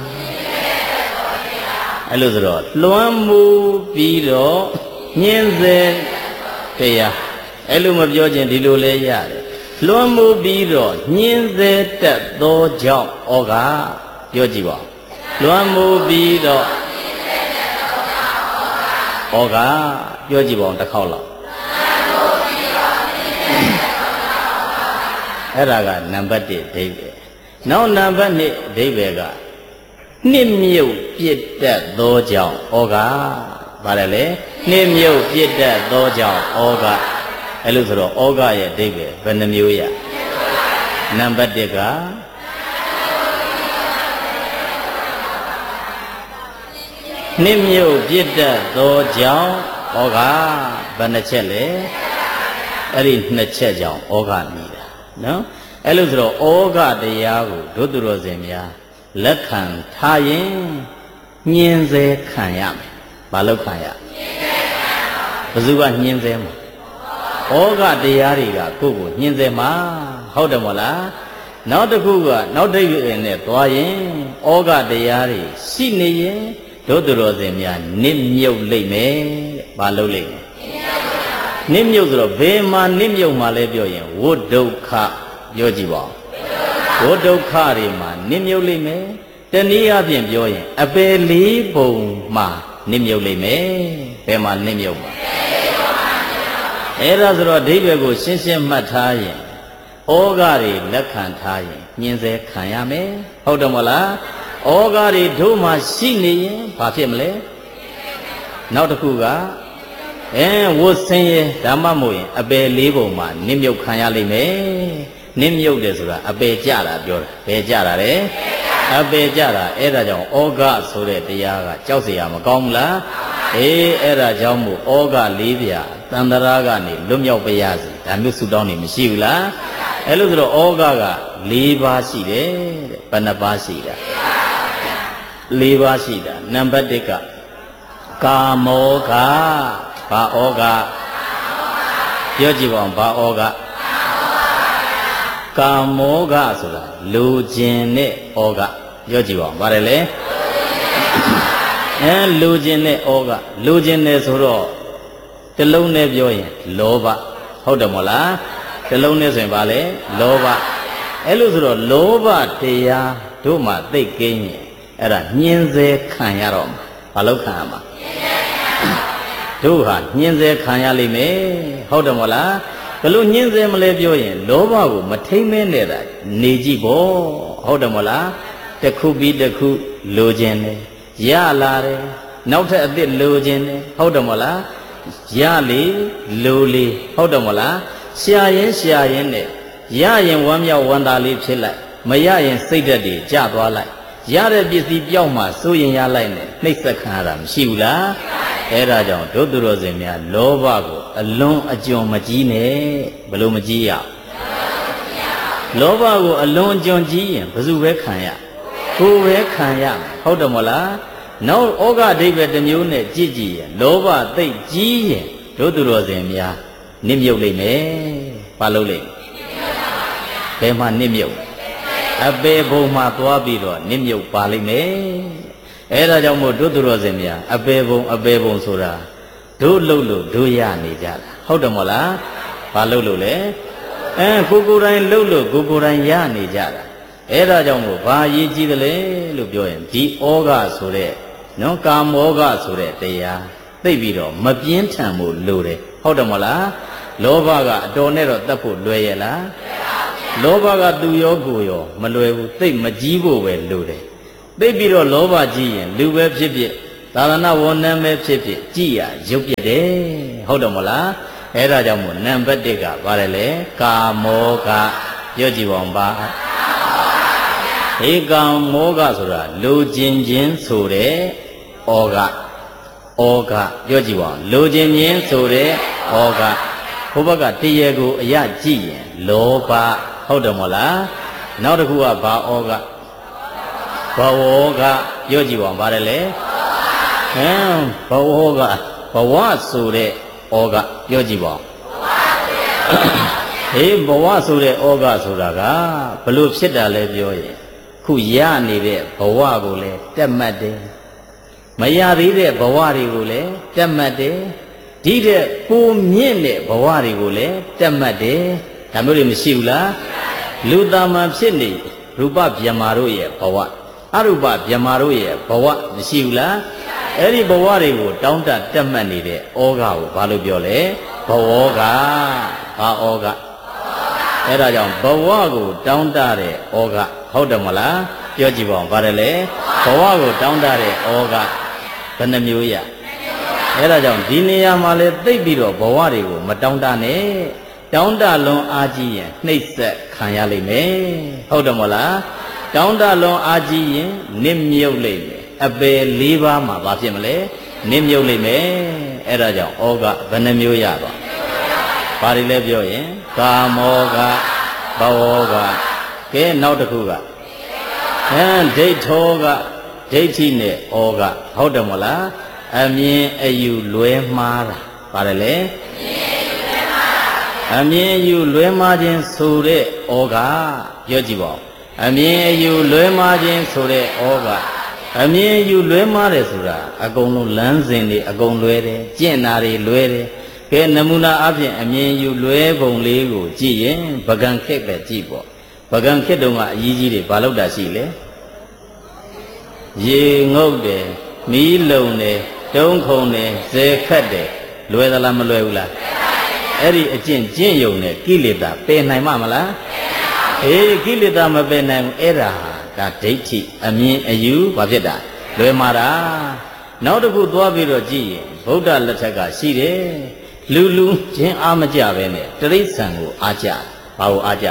အဲ့လိုဆိုတော့လွှမ်းမိုးပြီးတော့ညင်းစေတရားအဲ့လိုမပြောခြင်းဒီလိုလဲရတယ်လွှမ်းမိုးပြီးတော့ညင်းစေတတ်သောကြောင့်ဩဃပြောကြည့်ပါဦးလွှမ်းမိုးပြီးတော့ဩဃပြောကြည့်ပါဦးတစ်ခေါက်လောက်အဲ့ဒါကနံပါတ်တစ်အဓိပ္ပာယ်နောက်နံပါတ်နှစ်အဓိပ္ပာယ်ကနှစ်မြုပ်ပြစ်တတ်သောကြောင့်ဩဃဗါတယ်လေနှစ်မြုပ်ပြစ်တတ်သောကြောင့်ဩဃအဲ့လိုဆိုတော့ဩဃရဲ့အဓိပ္ပာယ်ဘယ်နှမျိုးရနံပါတ်တစ်ကနှစ်မြုပ်ပြစ်တတ်သောကြောင့်ဩဃဘယ်နှချက်လဲအဲ့ဒီနှစ်ချက်ကြောင့်ဩဃမြည်တာနော်အဲ့လိုဆိုတော့ဩဃတရားကိုဒုသူတော်စင်များလက်ခံထားရင်ညင်းစေခံရမယ်ဘာလို့ခံရဘယ်သူကညင်းစေမှာဩဃတရားတွေကကိုယ့်ကိုညင်းစေမှာဟုတ်တယ်မို့လားနောက်တစ်ခုကနောက်တစ်ခုနဲ့သွားရင်ဩဃတရားတွေရှိနေရင်ဒုသူတော်စင်များနစ်မြုပ်လိမ့်မယ်ဘာလို့လိမ့်မယ်နစ်မြုပ်ဆိုတော့ဘယ်မှာနစ်မြုပ်မှာလဲပြောရင်ဝဋ်ဒုက္ခပြောကြည့်ပါဦးဝဋ်ဒုက္ခတွေမှာနစ်မြုပ်လိမ့်မယ်တနည်းအားဖြင့်ပြောရင်အပယ်လေးပုံမှာနစ်မြုပ်လိမ့်မယ်ဘယ်မှာနစ်မြုပ်မှာအဲ့ဒါဆိုတော့အဓိပ္ပာယ်ကိုရှင်းရှင်းမှတ်ထားရင်ဩဃတွေလက်ခံထားရင်ညင်စေခံရမယ်ဟုတ်တယ်မလားဩဃတွေတို့မှရှိနေရင်ဘာဖြစ်မလဲနောက်တစ်ခုကအဲဝတ်ဆင်းရဲဓမ္မမို့ရင်အပယ်လေးပုံမှာနစ်မြုပ်ခံရလိမ့်မယ်နစ်မြုပ်တယ်ဆိုတာအပယ်ကြတာပြောတာဘယ်ကြတာလဲအပယ်ကြတာအဲ့ဒါကြောင့်ဩဃဆိုတဲ့တရားကကြောက်เสียမကောင်းဘူးလားအေးအဲ့ဒါကြောင့်မို့ဩဃလေးပြာတန်တရာကနေလွတ်မြောက်ပါရစေဒါမျိုးဆုတောင်းနေမရှိဘူးလားအဲ့လိုဆိုတော့ဩဃက၄ပါးရှိတယ်တဲ့ဘယ်နှပါးရှိတာ၄ပါးရှိတာနံပါတ်တစ်ကကာမောဃဘာဩဃပြောကြည့်ပါဦးဘာဩဃကာမောဃဆိုတာလူကျင်တဲ့ဩဃပြောကြည့်ပါဦးပါတယ်လေအဲလူကျင်တဲ့ဩဃလူကျင်တယ်ဆိုတော့တလုံးနဲ့ပြောရင်လောဘဟုတ်တယ်မဟုတ်လားတလုံးနဲ့ဆိုရင်ဘာလဲလောဘအဲ့လိုဆိုတော့လောဘတရားတို့မှသိကင်းရင်အဲ့ဒါညှင်းစေခံရတော့မှာဘာလို့ခံရမှာတို့ဟာညှင်းစေခံရလိမ့်မယ်ဟုတ်တယ်မဟုတ်လားဘလို့ညှင်းစေမလဲပြောရင်လောဘကိုမထိမ့်မဲနေတာနေကြည့်ပေါ့ဟုတ်တယ်မဟုတ်လားတစ်ခုပြီးတစ်ခုလိုခြင်းတယ်ရလာတယ်နောက်ထပ်အသစ်လိုခြင်းတယ်ဟုတ်တယ်မဟုတ်လားရလေလိုလေဟုတ်တယ်မဟုတ်လားရှာရင်ရှာရင်နဲ့ရရင်ဝမ်းမြောက်ဝမ်းသာလေးဖြစ်လိုက်မရရင်စိတ်ဓာတ်တွေကျသွားလိုက်ရတဲ့ပစ္စည်းပြောင်းမှစိုးရင်ရလိုက်နဲ့နှိမ့်ဆက်ခံရတာမရှိဘူးလားအဲ့ဒါကြောင့်ဒုသူတော်စင်များလောဘကိုအလွန်အကျွံမကြီးနဲ့ဘလို့မကြီးရလောဘကိုအလွန်အကျွံကြီးရင်ဘယ်သူပဲခံရကိုယ်ပဲခံရဟုတ်တယ်မဟုတ်လားနောက်ဩဃအဓိပ္ပာယ်တစ်မျိုးနဲ့ကြည့်ကြည့်ရင်လောဘသိပ်ကြီးရင်ဒုသူတော်စင်များနစ်မြုပ်လိမ့်မယ်ဘာလို့လဲဘယ်မှာနစ်မြုပ်အပေဘုံမှာသွားပြီးတော့နစ်မြုပ်ပါလိမ့်မယ်အဲ့ဒါကြောင့်မို့ဒုသူတော်စင်များအပေဘုံအပေဘုံဆိုတာဒုလှုပ်လို့ဒုရနေကြတာဟုတ်တယ်မဟုတ်လားဘာလှုပ်လို့လဲအဲကိုကိုယ်တိုင်လှုပ်လို့ကိုကိုယ်တိုင်ရနေကြတာအဲ့ဒါကြောင့်မို့ဘာရည်ကြီးတယ်လဲလို့ပြောရင်ဒီဩဃဆိုတဲ့နော်ကာမောဃဆိုတဲ့တရားသိပြီးတော့မပြင်းထန်မှုလိုတယ်ဟုတ်တယ်မဟုတ်လားလောဘကအတော်နဲ့တော့တတ်ဖို့လွယ်ရဲ့လားလောဘကသူရောကိုယ်ရောမလွယ်ဘူးသိမကြီးဖို့ပဲလိုတယ်ဩသိပြီးတော့လောဘကြီးရင်လူပဲဖြစ်ဖြစ်သာသနာဝန်ထမ်းပဲဖြစ်ဖြစ်ကြည်ရရုပ်ပြတယ်ဟုတ်တယ်မလားအဲ့ဒါကြောင့်မို့နံပါတ်တစ်ကပါတယ်လေကာမောကပြောကြည့်ပါဦးပါဧကံမောကဆိုတာလူချင်းချင်းဆိုတဲ့ဩဃဩဃပြောကြည့်ပါဦးလူချင်းချင်းဆိုတဲ့ဩဃဘုဘကတရေကိုအရကြည့်ရင်လောဘဟုတ်တယ်မလားနောက်တစ်ခုကဘာဩဃဘဝဩဃပြောကြည့်ပါဦးပါတယ်လေဟမ်ဘဝဩဃဘဝဆိုတဲ့ဩဃပြောကြည့်ပါဦးဟေးဘဝဆိုတဲ့ဩဃဆိုတာကဘလို့ဖြစ်တာလဲပြောရင်ခုရနေတဲ့ဘဝကိုလည်းတက်မှတ်တယ်မရသေးတဲ့ဘဝတွေကိုလည်းတက်မှတ်တယ်ဒီတဲ့ကိုမြင့်တဲ့ဘဝတွေကိုလည်းတက်မှတ်တယ်ဒါမျိုးတွေမရှိဘူးလားလူသားမှဖြစ်နေရူပဗျမ္မာတို့ရဲ့ဘဝအရူပဗျမ္မာတို့ရဲ့ဘဝမရှိဘူးလားအဲ့ဒီဘဝတွေကိုတောင်းတတက်မှတ်နေတဲ့ဩဃကိုဘာလို့ပြောလဲဘဝဩဃဘာဩဃအဲ့ဒါကြောင့်ဘဝကိုတောင်းတတဲ့ဩဃဟုတ်တယ်မလားပြောကြည့်ပါဦးဗါတယ်လေဘဝကိုတောင်းတတဲ့ဩဃဘယ်နှမျိုးရအဲ့ဒါကြောင့်ဒီနေရာမှာလေသိပ်ပြီးတော့ဘဝတွေကိုမတောင်းတနဲ့တောင်းတလွန်အားကြီးရင်နှိပ်စက်ခံရလိမ့်မယ်ဟုတ်တယ်မလားတောင်းတလွန်အားကြီးရင်နစ်မြုပ်လိမ့်မယ်အပယ်၄ပါးမှာဘာဖြစ်မလဲနစ်မြုပ်လိမ့်မယ်အဲ့ဒါကြောင့်ဩဃဘယ်နှမျိုးရပါဘာတွေလဲပြောရင်ကာမောဃဘဝဩဃကဲနောက်တစ်ခုကဟမ်ဒိဋ္ဌောဃဒိဋ္ဌိနဲ့ဩဃဟုတ်တယ်မလားအမြင်အယူလွဲမှားတာပါတယ်လေအမြင်အယူလွဲမှားခြင်းဆိုတဲ့ဩဃပြောကြည့်ပါဦးအမြင်အယူလွဲမှားခြင်းဆိုတဲ့ဩဃအမြင်အယူလွဲမှားတယ်ဆိုတာအကုန်လုံးလမ်းစဉ်တွေအကုန်လွဲတယ်ကျင့်တာတွေလွဲတယ်ကဲနမူနာအဖြစ်အမြင်ယူလွဲပုံလေးကိုကြည့်ရင်ပကံခက်ပဲကြည့်ပေါ့ပကံခက်တုန်းကအကြီးကြီးတွေဘာလို့တာရှိလဲရေငုတ်တယ်မီးလုံတယ်တုံးခုံတယ်ဇေခတ်တယ်လွယ်သလားမလွယ်ဘူးလားအဲ့ဒီအကျင့်ကျင့်ယုံနဲ့ကိလေသာပယ်နိုင်မှာမလားအေးကိလေသာမပယ်နိုင်ဘူးအဲ့ဒါဒါဒိဋ္ဌိအမြင်အယူဘာဖြစ်တာလွယ်မှာတာနောက်တစ်ခုသွားပြီးတော့ကြည့်ရင်ဗုဒ္ဓလက်ထက်ကရှိတယ်လူလူချင်းအားမကြပဲနဲ့တိရစ္ဆာန်ကိုအားကြဘာကိုအားကြ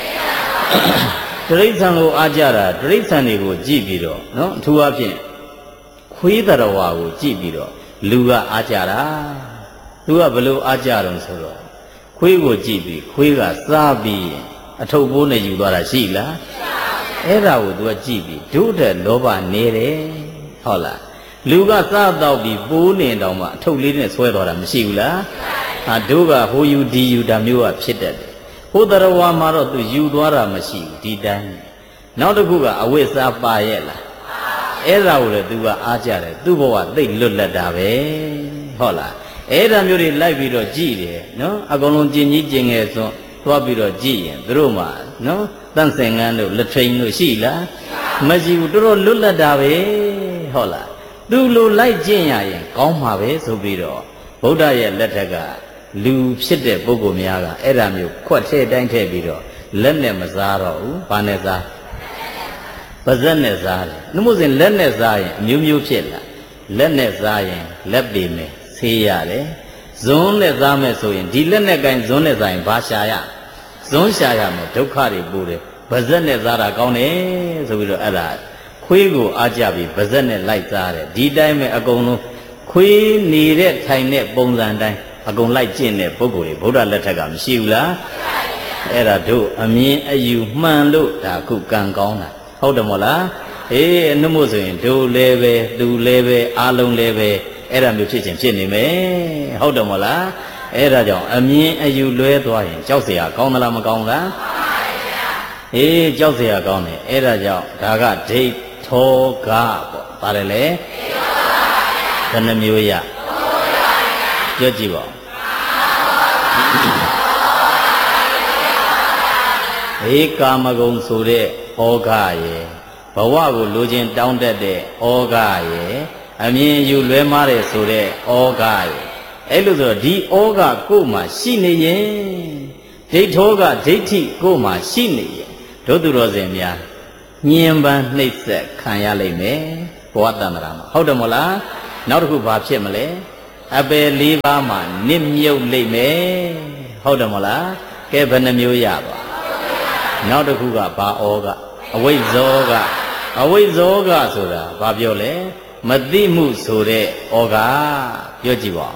တိရစ္ဆာန်ကိုအားကြတာတိရစ္ဆာန်တွေကိုကြည့်ပြီးတော့နော်အထူးအဖြင့်ခွေးတရဝါကိုကြည့်ပြီးတော့လူကအားကြတာသူကဘလို့အားကြတော့ဆိုတော့ခွေးကိုကြည့်ပြီးခွေးကစားပြီးအထုပ်ပိုးနဲ့ယူသွားတာရှိလားအဲ့ဒါကိုသူကကြည့်ပြီးဒုတဲ့လောဘနေတယ်ဟုတ်လားလူကစားတော့ပြီးပိုးနေတောင်မှအထုပ်လေးနဲ့ဆွဲသွားတာမရှိဘူးလားဟာတို့ကဟိုယူဒီယူဒါမျိုးကဖြစ်တတ်တယ်ဟိုတရဝါမှာတော့သူယူသွားတာမရှိဘူးဒီတိုင်းနောက်တစ်ခုကအဝိဇ္ဇာပါရဲ့လားအဲ့ဒါကိုလည်းသူကအားကြတယ်သူ့ဘဝသိတ်လွတ်လပ်တာပဲဟုတ်လားအဲ့ဒါမျိုးတွေလိုက်ပြီးတော့ကြည်တယ်နော်အကုန်လုံးကျင်ကြီးကျင်ငယ်စွန်းသွားပြီးတော့ကြည်ရင်သူတို့မှနော်တန့်စင်ငန်းတို့လက်ထိန်တို့ရှိလားမရှိဘူးတော်တော်လွတ်လပ်တာပဲဟုတ်လားသူလိုလိုက်ကျင့်ရရင်ကောင်းမှာပဲဆိုပြီးတော့ဗုဒ္ဓရဲ့လက်ထက်ကလူဖြစ်တဲ့ပုဂ္ဂိုလ်များကအဲ့ဒါမျိုးခွက်ထဲတိုင်းထည့်ပြီးတော့လက်နဲ့မစားတော့ဘူးဘာနဲ့စားပါဇက်နဲ့စားတယ်နှမို့စဉ်လက်နဲ့စားရင်အမျိုးမျိုးဖြစ်လာလက်နဲ့စားရင်လက်ပေမယ်ဆေးရတယ်ဇွန်းနဲ့စားမယ်ဆိုရင်ဒီလက်နဲ့ကင်ဇွန်းနဲ့စားရင်ဘာရှာရဇွန်းရှာရမယ်ဒုက္ခတွေပို့တယ်ပါဇက်နဲ့စားတာကောင်းတယ်ဆိုပြီးတော့အဲ့ဒါခွေးကိုအားကြပြီးပါဇက်နဲ့လိုက်စားတယ်ဒီတိုင်းပဲအကုန်လုံးခွေးနေတဲ့ထိုင်တဲ့ပုံစံတိုင်းအကုန်လိုက်ကျင့်တဲ့ပုဂ္ဂိုလ်တွေဗုဒ္ဓလက်ထက်ကမရှိဘူးလားအဲ့ဒါတို့အမြင်အယူမှန်လို့ဒါခုကံကောင်းတာဟုတ်တယ်မို့လားအေးအနှမို့ဆိုရင်တို့လည်းပဲသူလည်းပဲအားလုံးလည်းပဲအဲ့ဒါမျိုးဖြစ်ချင်းဖြစ်နေမယ်ဟုတ်တယ်မို့လားအဲ့ဒါကြောင့်အမြင်အယူလွဲသွားရင်ကြောက်เสียကောင်းသလားမကောင်းလားအေးကြောက်เสียကောင်းတယ်အဲ့ဒါကြောင့်ဒါကဒိဋ္ဌောကပေါ့ပါတယ်လေဘယ်နှမျိုးရပြောကြည့်ပါဧကာမဂုံဆိုတဲ့ဩဃရဲ့ဘဝကိုလိုချင်တောင်းတတ်တဲ့ဩဃရဲ့အမြင်ယူလွဲမားတယ်ဆိုတဲ့ဩဃရဲ့အဲ့လိုဆိုဒီဩဃကိုယ်မှာရှိနေရင်ဒိဋ္ဌောကဒိဋ္ဌိကိုယ်မှာရှိနေရင်တို့သူတော်စင်များညင်ပန်းနှိပ်စက်ခံရလိမ့်မယ်ဘဝတန္တရာမှာဟုတ်တယ်မို့လားနောက်တစ်ခုဘာဖြစ်မလဲအပယ်လေးပါးမှာနစ်မြုပ်လိမ့်မယ်ဟုတ်တယ်မို့လားကဲဘယ်နှမျိုးရပါနောက်တစ်ခုကဘာဩကအဝိဇ္ဇောကအဝိဇ္ဇောကဆိုတာဘာပြောလဲမသိမှုဆိုတဲ့ဩကပြောကြည့်ပါ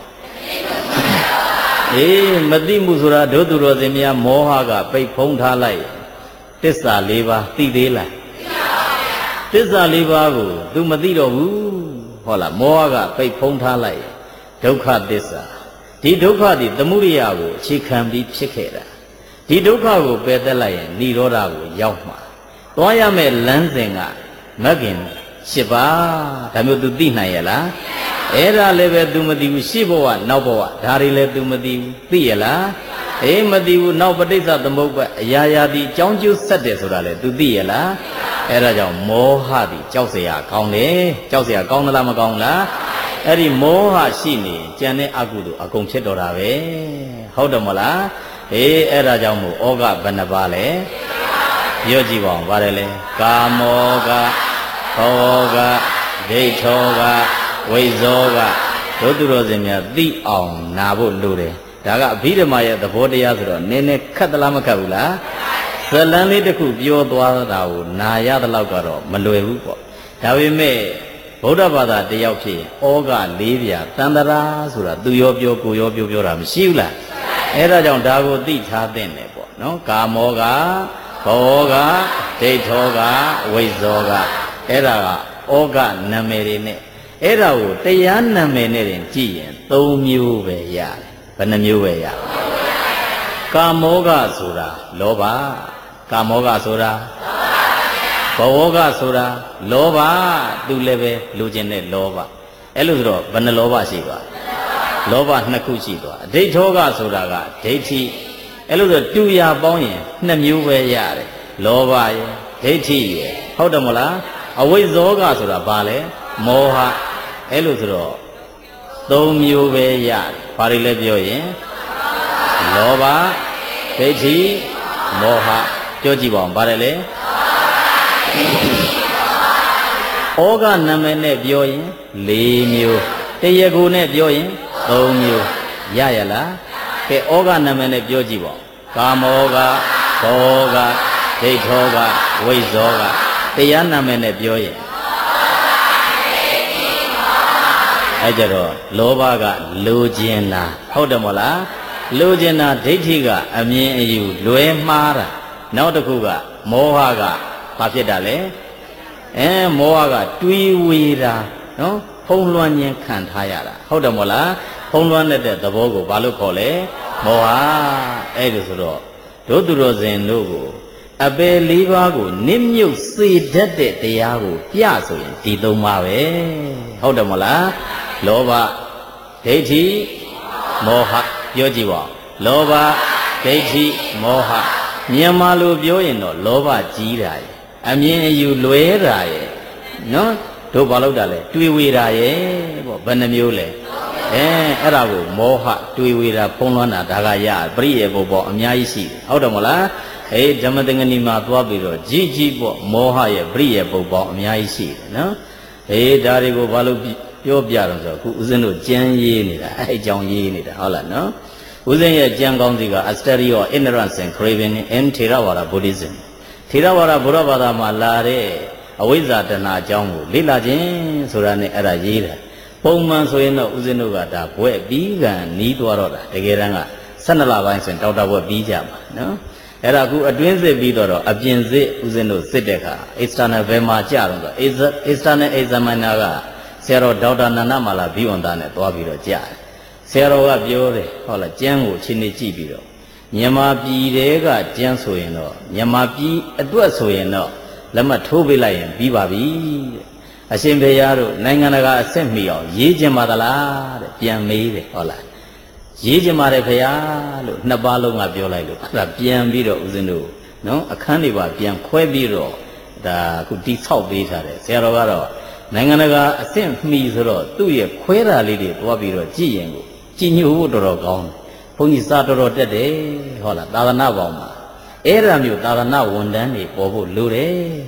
အေးမသိမှုဆိုတာဒုသူတော်စင်များမောဟကပိတ်ဖုံးထားလိုက်တစ္ဆာလေးပါးသိသေးလားသစ္စာလေးပါးကို तू မသိတော့ဘူးဟုတ်လားမောဟကပိတ်ဖုံးထားလိုက်ဒုက္ခသစ္စာဒီဒုက္ခဒီသမုဒိယကိုအခြေခံပြီးဖြစ်ခဲ့တာဒီဒုက္ခကိုပယ်သက်လိုက်ရင်និရောဓကိုရောက်မှာသွားရမယ့်လမ်းစဉ်ကမဂ္ဂင်၈ပါးဒါမျိုး तू သိနိုင်ရဲ့လားအဲ့ဒါလည်းပဲ तू မသိဘူးရှေ့ဘဝနောက်ဘဝဒါတွေလည်း तू မသိဘူးသိရဲ့လားအေးမသိဘူးနောက်ပဋိစ္စသမုပ္ပါအရာရာဒီအကြောင်းကျိုးဆက်တယ်ဆိုတာလည်း तू သိရဲ့လားအဲ့ဒါကြောင့်မောဟဒီကြောက်เสียကောင်းတယ်ကြောက်เสียကောင်းသလားမကောင်းလားအဲ့ဒီမောဟရှိနေကြံတဲ့အကုသိုလ်အကုန်ဖြစ်တော်တာပဲဟုတ်တယ်မလားအေးအဲ့ဒါကြောင့်မို့ဩဃဘယ်နှပါလဲပြောကြည့်ပါဦးဗါတယ်လေကာမောဃဘောဃဒိဋ္ဌောဃဝိဇ္ဇောဃဒုသူတော်စင်များသိအောင်နာဖို့လိုတယ်ဒါကအဘိဓမ္မာရဲ့သဘောတရားဆိုတော့နည်းနည်းခက်သလားမခက်ဘူးလားဇလန်းလေးတစ်ခုပြောသွားတာကိုနာရတဲ့လောက်ကတော့မလွယ်ဘူးပေါ့ဒါပေမဲ့ဗုဒ္ဓဘာသာတယောက်ဖြစ်ဩဃလေးပြတန္တရာဆိုတာသူရောပြောကိုရောပြောပြောတာမရှိဘူးလားအဲ့ဒါကြောင့်ဒါကိုသိထားသင့်တယ်ပေါ့နော်ကာမောဃဘောဃဒိဋ္ဌောဃဝိဇ္ဇောဃအဲ့ဒါကဩဃနာမည်တွေနဲ့အဲ့ဒါကိုတရားနာမည်နဲ့တင်ကြည့်ရင်၃မျိုးပဲရတယ်ဘယ်နှမျိုးပဲရကာမောဃဆိုတာလောဘကာမောဃဆိုတာဘောဃဆိုတာလောဘသူလည်းပဲလူကျင်တဲ့လောဘအဲ့လိုဆိုတော့ဘယ်နှလောဘရှိပါလောဘနှစ်ခုရှိသွားအဒိဋ္ဌောဃဆိုတာကဒိဋ္ဌိအဲ့လိုဆိုတူရပေါင်းရင်နှစ်မျိုးပဲရတယ်လောဘရယ်ဒိဋ္ဌိရယ်ဟုတ်တယ်မလားအဝိဇ္ဇောဃဆိုတာဘာလဲမောဟအဲ့လိုဆိုတော့သုံးမျိုးပဲရတယ်ဘာတွေလဲပြောရင်လောဘဒိဋ္ဌိမောဟပြောကြည့်ပါဦးဘာလဲလဲဩဃနာမည်နဲ့ပြောရင်၄မျိုးတရားကိုနဲ့ပြောရင်၃မျိုးရရလားကဲဩဃနာမည်နဲ့ပြောကြည့်ပါကာမောဃဘောဃဒိဋ္ဌောဃဝိဇ္ဇောဃတရားနာမည်နဲ့ပြောရင်အဲ့ကြတော့လောဘကလိုချင်တာဟုတ်တယ်မဟုတ်လားလိုချင်တာဒိဋ္ဌိကအမြင်အယူလွဲမှားတာနောက်တစ်ခုကမောဟကဘာဖြစ်တာလဲအဲမောဟကတွေးဝေတာနော်ဖုံးလွှမ်းခြင်းခံထားရတာဟုတ်တယ်မဟုတ်လားဖုံးလွှမ်းတဲ့သဘောကိုဘာလို့ခေါ်လဲမောဟအဲ့ဒါဆိုတော့ဒုသူတော်စင်တို့ကိုအပယ်လေးပါးကိုနစ်မြုပ်စေတတ်တဲ့တရားကိုပြဆိုရင်ဒီသုံးပါပဲဟုတ်တယ်မဟုတ်လားလောဘဒိဋ္ဌိမောဟပြောကြည့်ပါလောဘဒိဋ္ဌိမောဟမြန်မာလိုပြောရင်တော့လောဘကြီးတာရဲ့အမြင်အယူလွဲတာရဲ့နော်တို့ဘာလို့တာလဲတွေးဝေတာရဲ့ပေါ့ဘယ်နှမျိုးလဲအဲအဲ့ဒါကိုမောဟတွေးဝေတာဖုံးလွှမ်းတာဒါကရပရိယေဘောပေါ့အများကြီးရှိတယ်ဟုတ်တယ်မလားအေးဓမ္မသင်္ကနီမှာသွားပြီးတော့ကြီးကြီးပေါ့မောဟရဲ့ပရိယေဘောပေါ့အများကြီးရှိတယ်နော်အေးဒါတွေကိုဘာလို့ပြောပြတော့ဆိုအခုဦးဇင်းတို့ကြံရေးနေတာအဲ့အကြောင်းရေးနေတာဟုတ်လားနော်ဦးဇင်းရဲ့ကြံကောင်းစီက A Study of Ignorance and Craving in Theravada Buddhism ထေရဝါဒဘုရားဘာသာမှာလာတဲ့အဝိဇ္ဇာတဏှာအကြောင်းကိုလေ့လာခြင်းဆိုတာနဲ့အဲ့ဒါရေးတာပုံမှန်ဆိုရင်တော့ဦးဇင်းတို့ကဒါဘွဲ့ပြီးကံနီးသွားတော့တာတကယ်တမ်းက၁၂လပိုင်းဆိုရင်ဒေါက်တာဘွဲ့ပြီးကြမှာနော်အဲ့ဒါအခုအတွင်းစစ်ပြီးတော့အပြင်စစ်ဦးဇင်းတို့စစ်တဲ့အခါ external ဘယ်မှာကြာတော့ external examiner ကဆရာတော်ဒေါက်တာနန္ဒမာလာဘိဝန္တာနဲ့သွားပြီးတော့ကြာတယ်ဆရာတော်ကပြောတယ်ဟုတ်လားကျမ်းကိုချင်းနေကြည့်ပြီးတော့မြန်မာပြည်တွေကကျမ်းဆိုရင်တော့မြန်မာပြည်အတွက်ဆိုရင်တော့လက်မှတ်ထိုးပေးလိုက်ရင်ပြီးပါပြီအရှင်ဘုရားတို့နိုင်ငံတကာအဆင့်မီအောင်ရေးကြပါသလားတဲ့ပြန်မေးတယ်ဟုတ်လားရေးကြပါတယ်ဘုရားလို့နှစ်ပါးလုံးကပြောလိုက်လို့အဲ့ဒါပြန်ပြီးတော့ဦးဇင်းတို့နော်အခန်းတွေပါပြန်ခွဲပြီးတော့ဒါအခုတိဆောက်ပေးထားတယ်ဆရာတော်ကတော့နိုင်ငံတကာအဆင့်မီဆိုတော့သူ့ရဲ့ခွဲတာလေးတွေတွားပြီးတော့ကြည်ရင်ကိုကြည်ညိုဖို့တော်တော်ကောင်းတယ်ဘုန်းကြီးစာတော်တော်တက်တယ်ဟုတ်လားသာသနာ့ဘောင်မှာအဲ့ဒါမျိုးသာသနာဝန်တန်းတွေပေါ်ဖို့လိုတယ်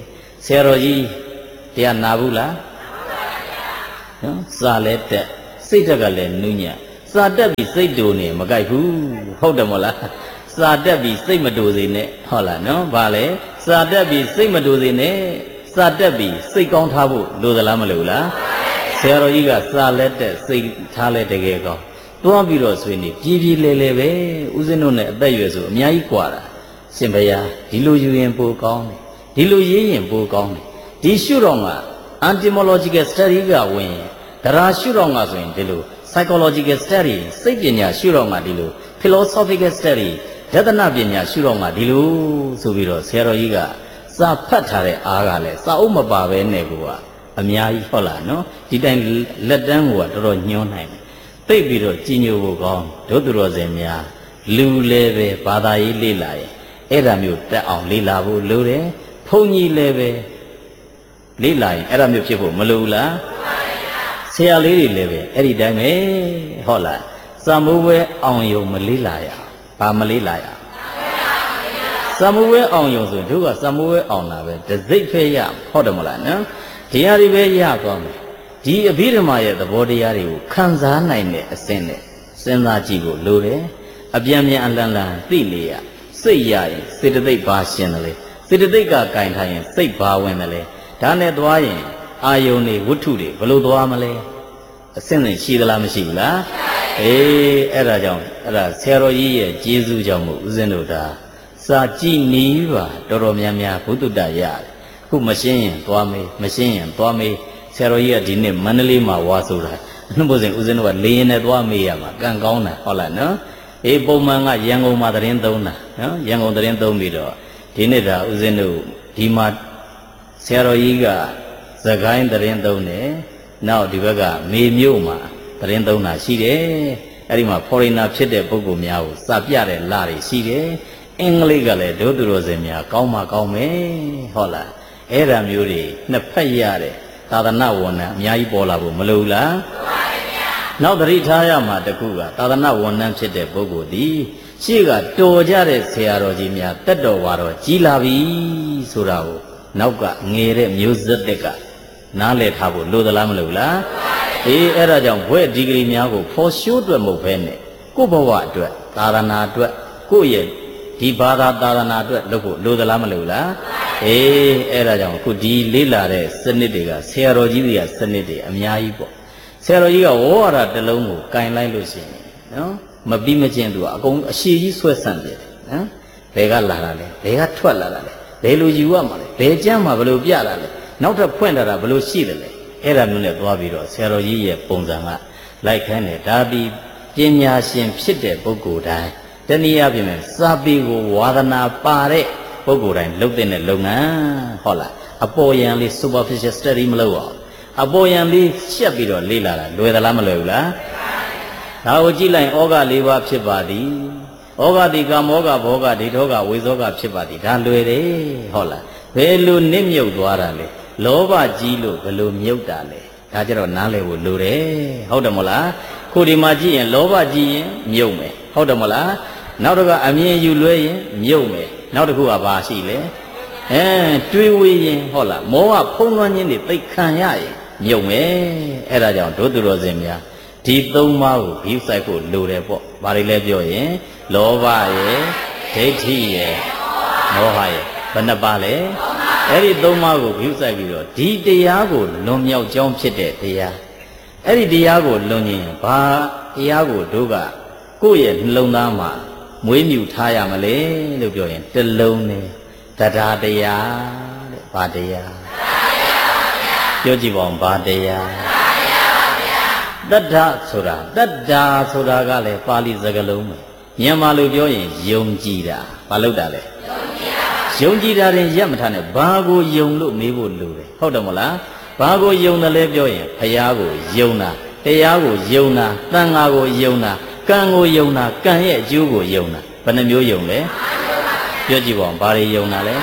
ဆရာတော်ကြီးတရားနာဘူးလားနော်စာလဲတက်စိတ်တက်ကလည်းနုညံ့စာတက်ပြီးစိတ်တူနေမကြိုက်ဘူးဟုတ်တယ်မို့လားစာတက်ပြီးစိတ်မတူစေနဲ့ဟုတ်လားနော်ဘာလဲစာတက်ပြီးစိတ်မတူစေနဲ့စာတက်ပြီးစိတ်ကောင်းထားဖို့လိုသလားမလိုလားဆရာတော်ကြီးကစာလဲတက်စိတ်ထားလဲတကယ်ကောင်းတွားပြီးတော့ဆွေးနေပြည်ပြည်လဲလဲပဲဦးဇင်းတို့နဲ့အသက်အရွယ်ဆိုအများကြီးกว่าတာရှင်ဘုရားဒီလိုယူရင်ပိုကောင်းတယ်ဒီလိုရေးရင်ပိုကောင်းတယ်ဒီရှုတော့က entomological study ကဝင်ရင်ဒရာရှုတော့ကဆိုရင်ဒီလို psychological study စိတ်ပညာရှုတော့ကဒီလို philosophical study ယတနာပညာရှုတော့ကဒီလိုဆိုပြီးတော့ဆရာတော်ကြီးကစာဖတ်ထားတဲ့အားကလည်းစာအုပ်မပါဘဲနဲ့ကိုကအများကြီးဟုတ်လားနော်ဒီတိုင်းလက်တန်းကိုကတော်တော်ညှိုးနိုင်တယ်သိပြီးတော့ကြီးညိုဖို့ကောင်းဒုသူတော်စင်များလူလည်းပဲဘာသာရေးလေ့လာရဲ့အဲ့ဒါမျိုးတက်အောင်လေ့လာဖို့လိုတယ်ဘုန်းကြီးလည်းပဲလေ့လာရင်အဲ့ဒါမျိုးဖြစ်ဖို့မလိုဘူးလားဆရာလေးတွေလည်းပဲအဲ့ဒီတိုင်းပဲဟုတ်လားစာမိုးဝဲအောင်ယုံမလေ့လာရဘာမလေ့လာရစာမိုးဝဲအောင်ယုံဆိုတို့ကစာမိုးဝဲအောင်လာပဲတစိတ်ဖဲရဟုတ်တယ်မလားနော်ဒီဟာတွေပဲရသွားမယ်ဒီအဘိဓမ္မာရဲ့သဘောတရားတွေကိုခံစားနိုင်တဲ့အစဉ်နဲ့စဉ်းစားကြည့်ဖို့လိုတယ်အပြန်ပြန်အလန့်လန့်သိနေရစိတ်ရရင်စေတသိက်ဘာရှင်တယ်လေစေတသိက်ကကင်ထားရင်စိတ်ဘာဝင်တယ်လေဒါနဲ့သွားရင်အာယုန်တွေဝတ္ထုတွေဘယ်လိုသွားမလဲအစဉ်စဉ်ရှိသလားမရှိဘူးလားအေးအဲ့ဒါကြောင့်အဲ့ဒါဆရာတော်ကြီးရဲ့ကျေးဇူးကြောင့်မို့ဦးဇင်းတို့ဒါစာကြည့်နေပါတော်တော်များများဘုဒ္ဓတရတယ်ခုမရှင်းရင်သွားမေးမရှင်းရင်သွားမေးဆရာတော်ကြီးကဒီနေ့မန္တလေးမှာဝါဆိုတာနှုတ်စဉ်ဦးဇင်းတို့ကလေရင်နဲ့သွားမေးရမှာကံကောင်းတာဟုတ်လားနော်အေးပုံမှန်ကရန်ကုန်မှာသတင်းသုံးတာနော်ရန်ကုန်သတင်းသုံးပြီးတော့ဒီနေ့ဒါဦးဇင်းတို့ဒီမှာဆရာတော်ကြီးကသခိုင်းသတင်းသုံးတယ်နောက်ဒီဘက်ကမေမြို့မှာသတင်းသုံးတာရှိတယ်အဲ့ဒီမှာ foreigner ဖြစ်တဲ့ပုဂ္ဂိုလ်များကိုစာပြတဲ့လာတွေရှိတယ်အင်္ဂလိပ်ကလည်းဒုသူတော်စင်များကောင်းမှကောင်းမယ်ဟုတ်လားအဲ့ဒါမျိုးတွေနှစ်ဖက်ရတဲ့သာသနာဝန်ထမ်းအများကြီးပေါ်လာဖို့မလိုဘူးလားမှန်ပါဗျာနောက်သတိထားရမှာတခုကသာသနာဝန်ထမ်းဖြစ်တဲ့ပုဂ္ဂိုလ်ဒီရှေ့ကတော်ကြတဲ့ဆရာတော်ကြီးများတက်တော်ဝါတော်ကြီးလာပြီဆိုတာကိုနောက်ကငယ်တဲ့မျိုးဆက်တက်ကနားလည်ထားဖို့လိုသလားမလိုဘူးလားအေးအဲ့ဒါကြောင့်ဘွဲ့ဒီဂရီများကိုဖော်ရှိုးအတွက်မဟုတ်ဘဲနဲ့ကိုယ့်ဘဝအတွက်သာသနာအတွက်ကိုယ့်ရဲ့ဒီဘာသာသာသနာအတွက်လုပ်ဖို့လိုသလားမလိုဘူးလားအေးအဲ့ဒါကြောင့်အခုဒီလေးလာတဲ့စနစ်တွေကဆရာတော်ကြီးတွေကစနစ်တွေအများကြီးပေါ့ဆရာတော်ကြီးကဝေါ်ရတာတစ်လုံးကိုကင်လိုက်လို့ရှိရင်နော်မပြီးမချင်းသူကအကုန်အရှိကြီးဆွဲဆန့်ပြတယ်နော်ဘယ်ကလာတာလဲဘယ်ကထွက်လာတာလဲဘယ်လိုယူရမှာလဲဘယ်ကျမ်းမှာဘယ်လိုပြတာလဲနောက်ထပ်ဖွင့်လာတာဘယ်လိုရှိတယ်လဲအဲ့ဒါမျိုးနဲ့သွားပြီးတော့ဆရာတော်ကြီးရဲ့ပုံစံကလိုက်ခိုင်းတယ်ဒါပြီးပညာရှင်ဖြစ်တဲ့ပုဂ္ဂိုလ်တိုင်းတနည်းအားဖြင့်စာပေကိုဝါဒနာပါတဲ့ပုဂ္ဂိုလ်တိုင်းလုပ်တဲ့လုပ်ငန်းဟုတ်လားအပေါ်ယံလေး superficial study မလုပ်အောင်အပေါ်ယံလေးရှက်ပြီးတော့လေ့လာတာလွယ်သလားမလွယ်ဘူးလားဒါကိုကြည့်လိုက်ဩဃလေးပါးဖြစ်ပါသည်ဩဃတိကာမောဃဘောဃဒိဋ္ဌောဃဝေဇောဃဖြစ်ပါသည်ဒါလွယ်တယ်ဟုတ်လားဘယ်လိုနစ်မြုပ်သွားတာလဲလောဘကြီးလို့ဘယ်လိုမြုပ်တာလဲဒါကြတော့နားလည်ဖို့လိုတယ်ဟုတ်တယ်မလားခုဒီမှာကြည့်ရင်လောဘကြီးရင်မြုပ်မယ်ဟုတ်တယ်မလားနောက်တစ်ခါအမြင်ယူလွဲရင်မြုပ်မယ်နောက်တစ်ခုကဘာရှိလဲအဲတွေးဝေးရင်ဟုတ်လားမောဟဖုံးလွှမ်းခြင်းတွေသိခံရရင်မြုပ်မယ်အဲ့ဒါကြောင့်ဒုသူတော်စင်များဒီသုံးပါးကိုဂရုစိုက်ဖို့လိုတယ်ပေါ့ဘာတွေလဲပြောရင်လောဘရယ်ဒိဋ္ဌိရယ်မောဟရယ်ဘယ်နှပါလဲအဲ့ဒီသုံးပါးကိုဂရုစိုက်ပြီးတော့ဒီတရားကိုလွန်မြောက်ကြောင်းဖြစ်တဲ့တရားအဲ့ဒီတရားကိုလွန်ရင်ဘာတရားကိုတို့ကကိုယ့်ရဲ့နှလုံးသားမှာမွေးမြူထားရမလဲလို့ပြောရင်တလုံးနဲ့တရားတရားတဲ့ဘာတရားပြောကြည့်ပါဦးဘာတရားတတ္ထဆိုတာတတ္တာဆိုတာကလည်းပါဠိစကားလုံးပဲမြန်မာလိုပြောရင်ယုံကြည်တာဘာလို့တာလဲယုံကြည်တာရင်ရက်မထားနဲ့ဘာကိုယုံလို့မေးဖို့လိုတယ်ဟုတ်တယ်မလားဘာကိုယုံတယ်လဲပြောရင်ဘုရားကိုယုံတာတရားကိုယုံတာသံဃာကိုယုံတာကံကိုယုံတာကံရဲ့အကျိုးကိုယုံတာဘယ်နှမျိုးယုံလဲပြောကြည့်ပါဦးဘာတွေယုံတာလဲ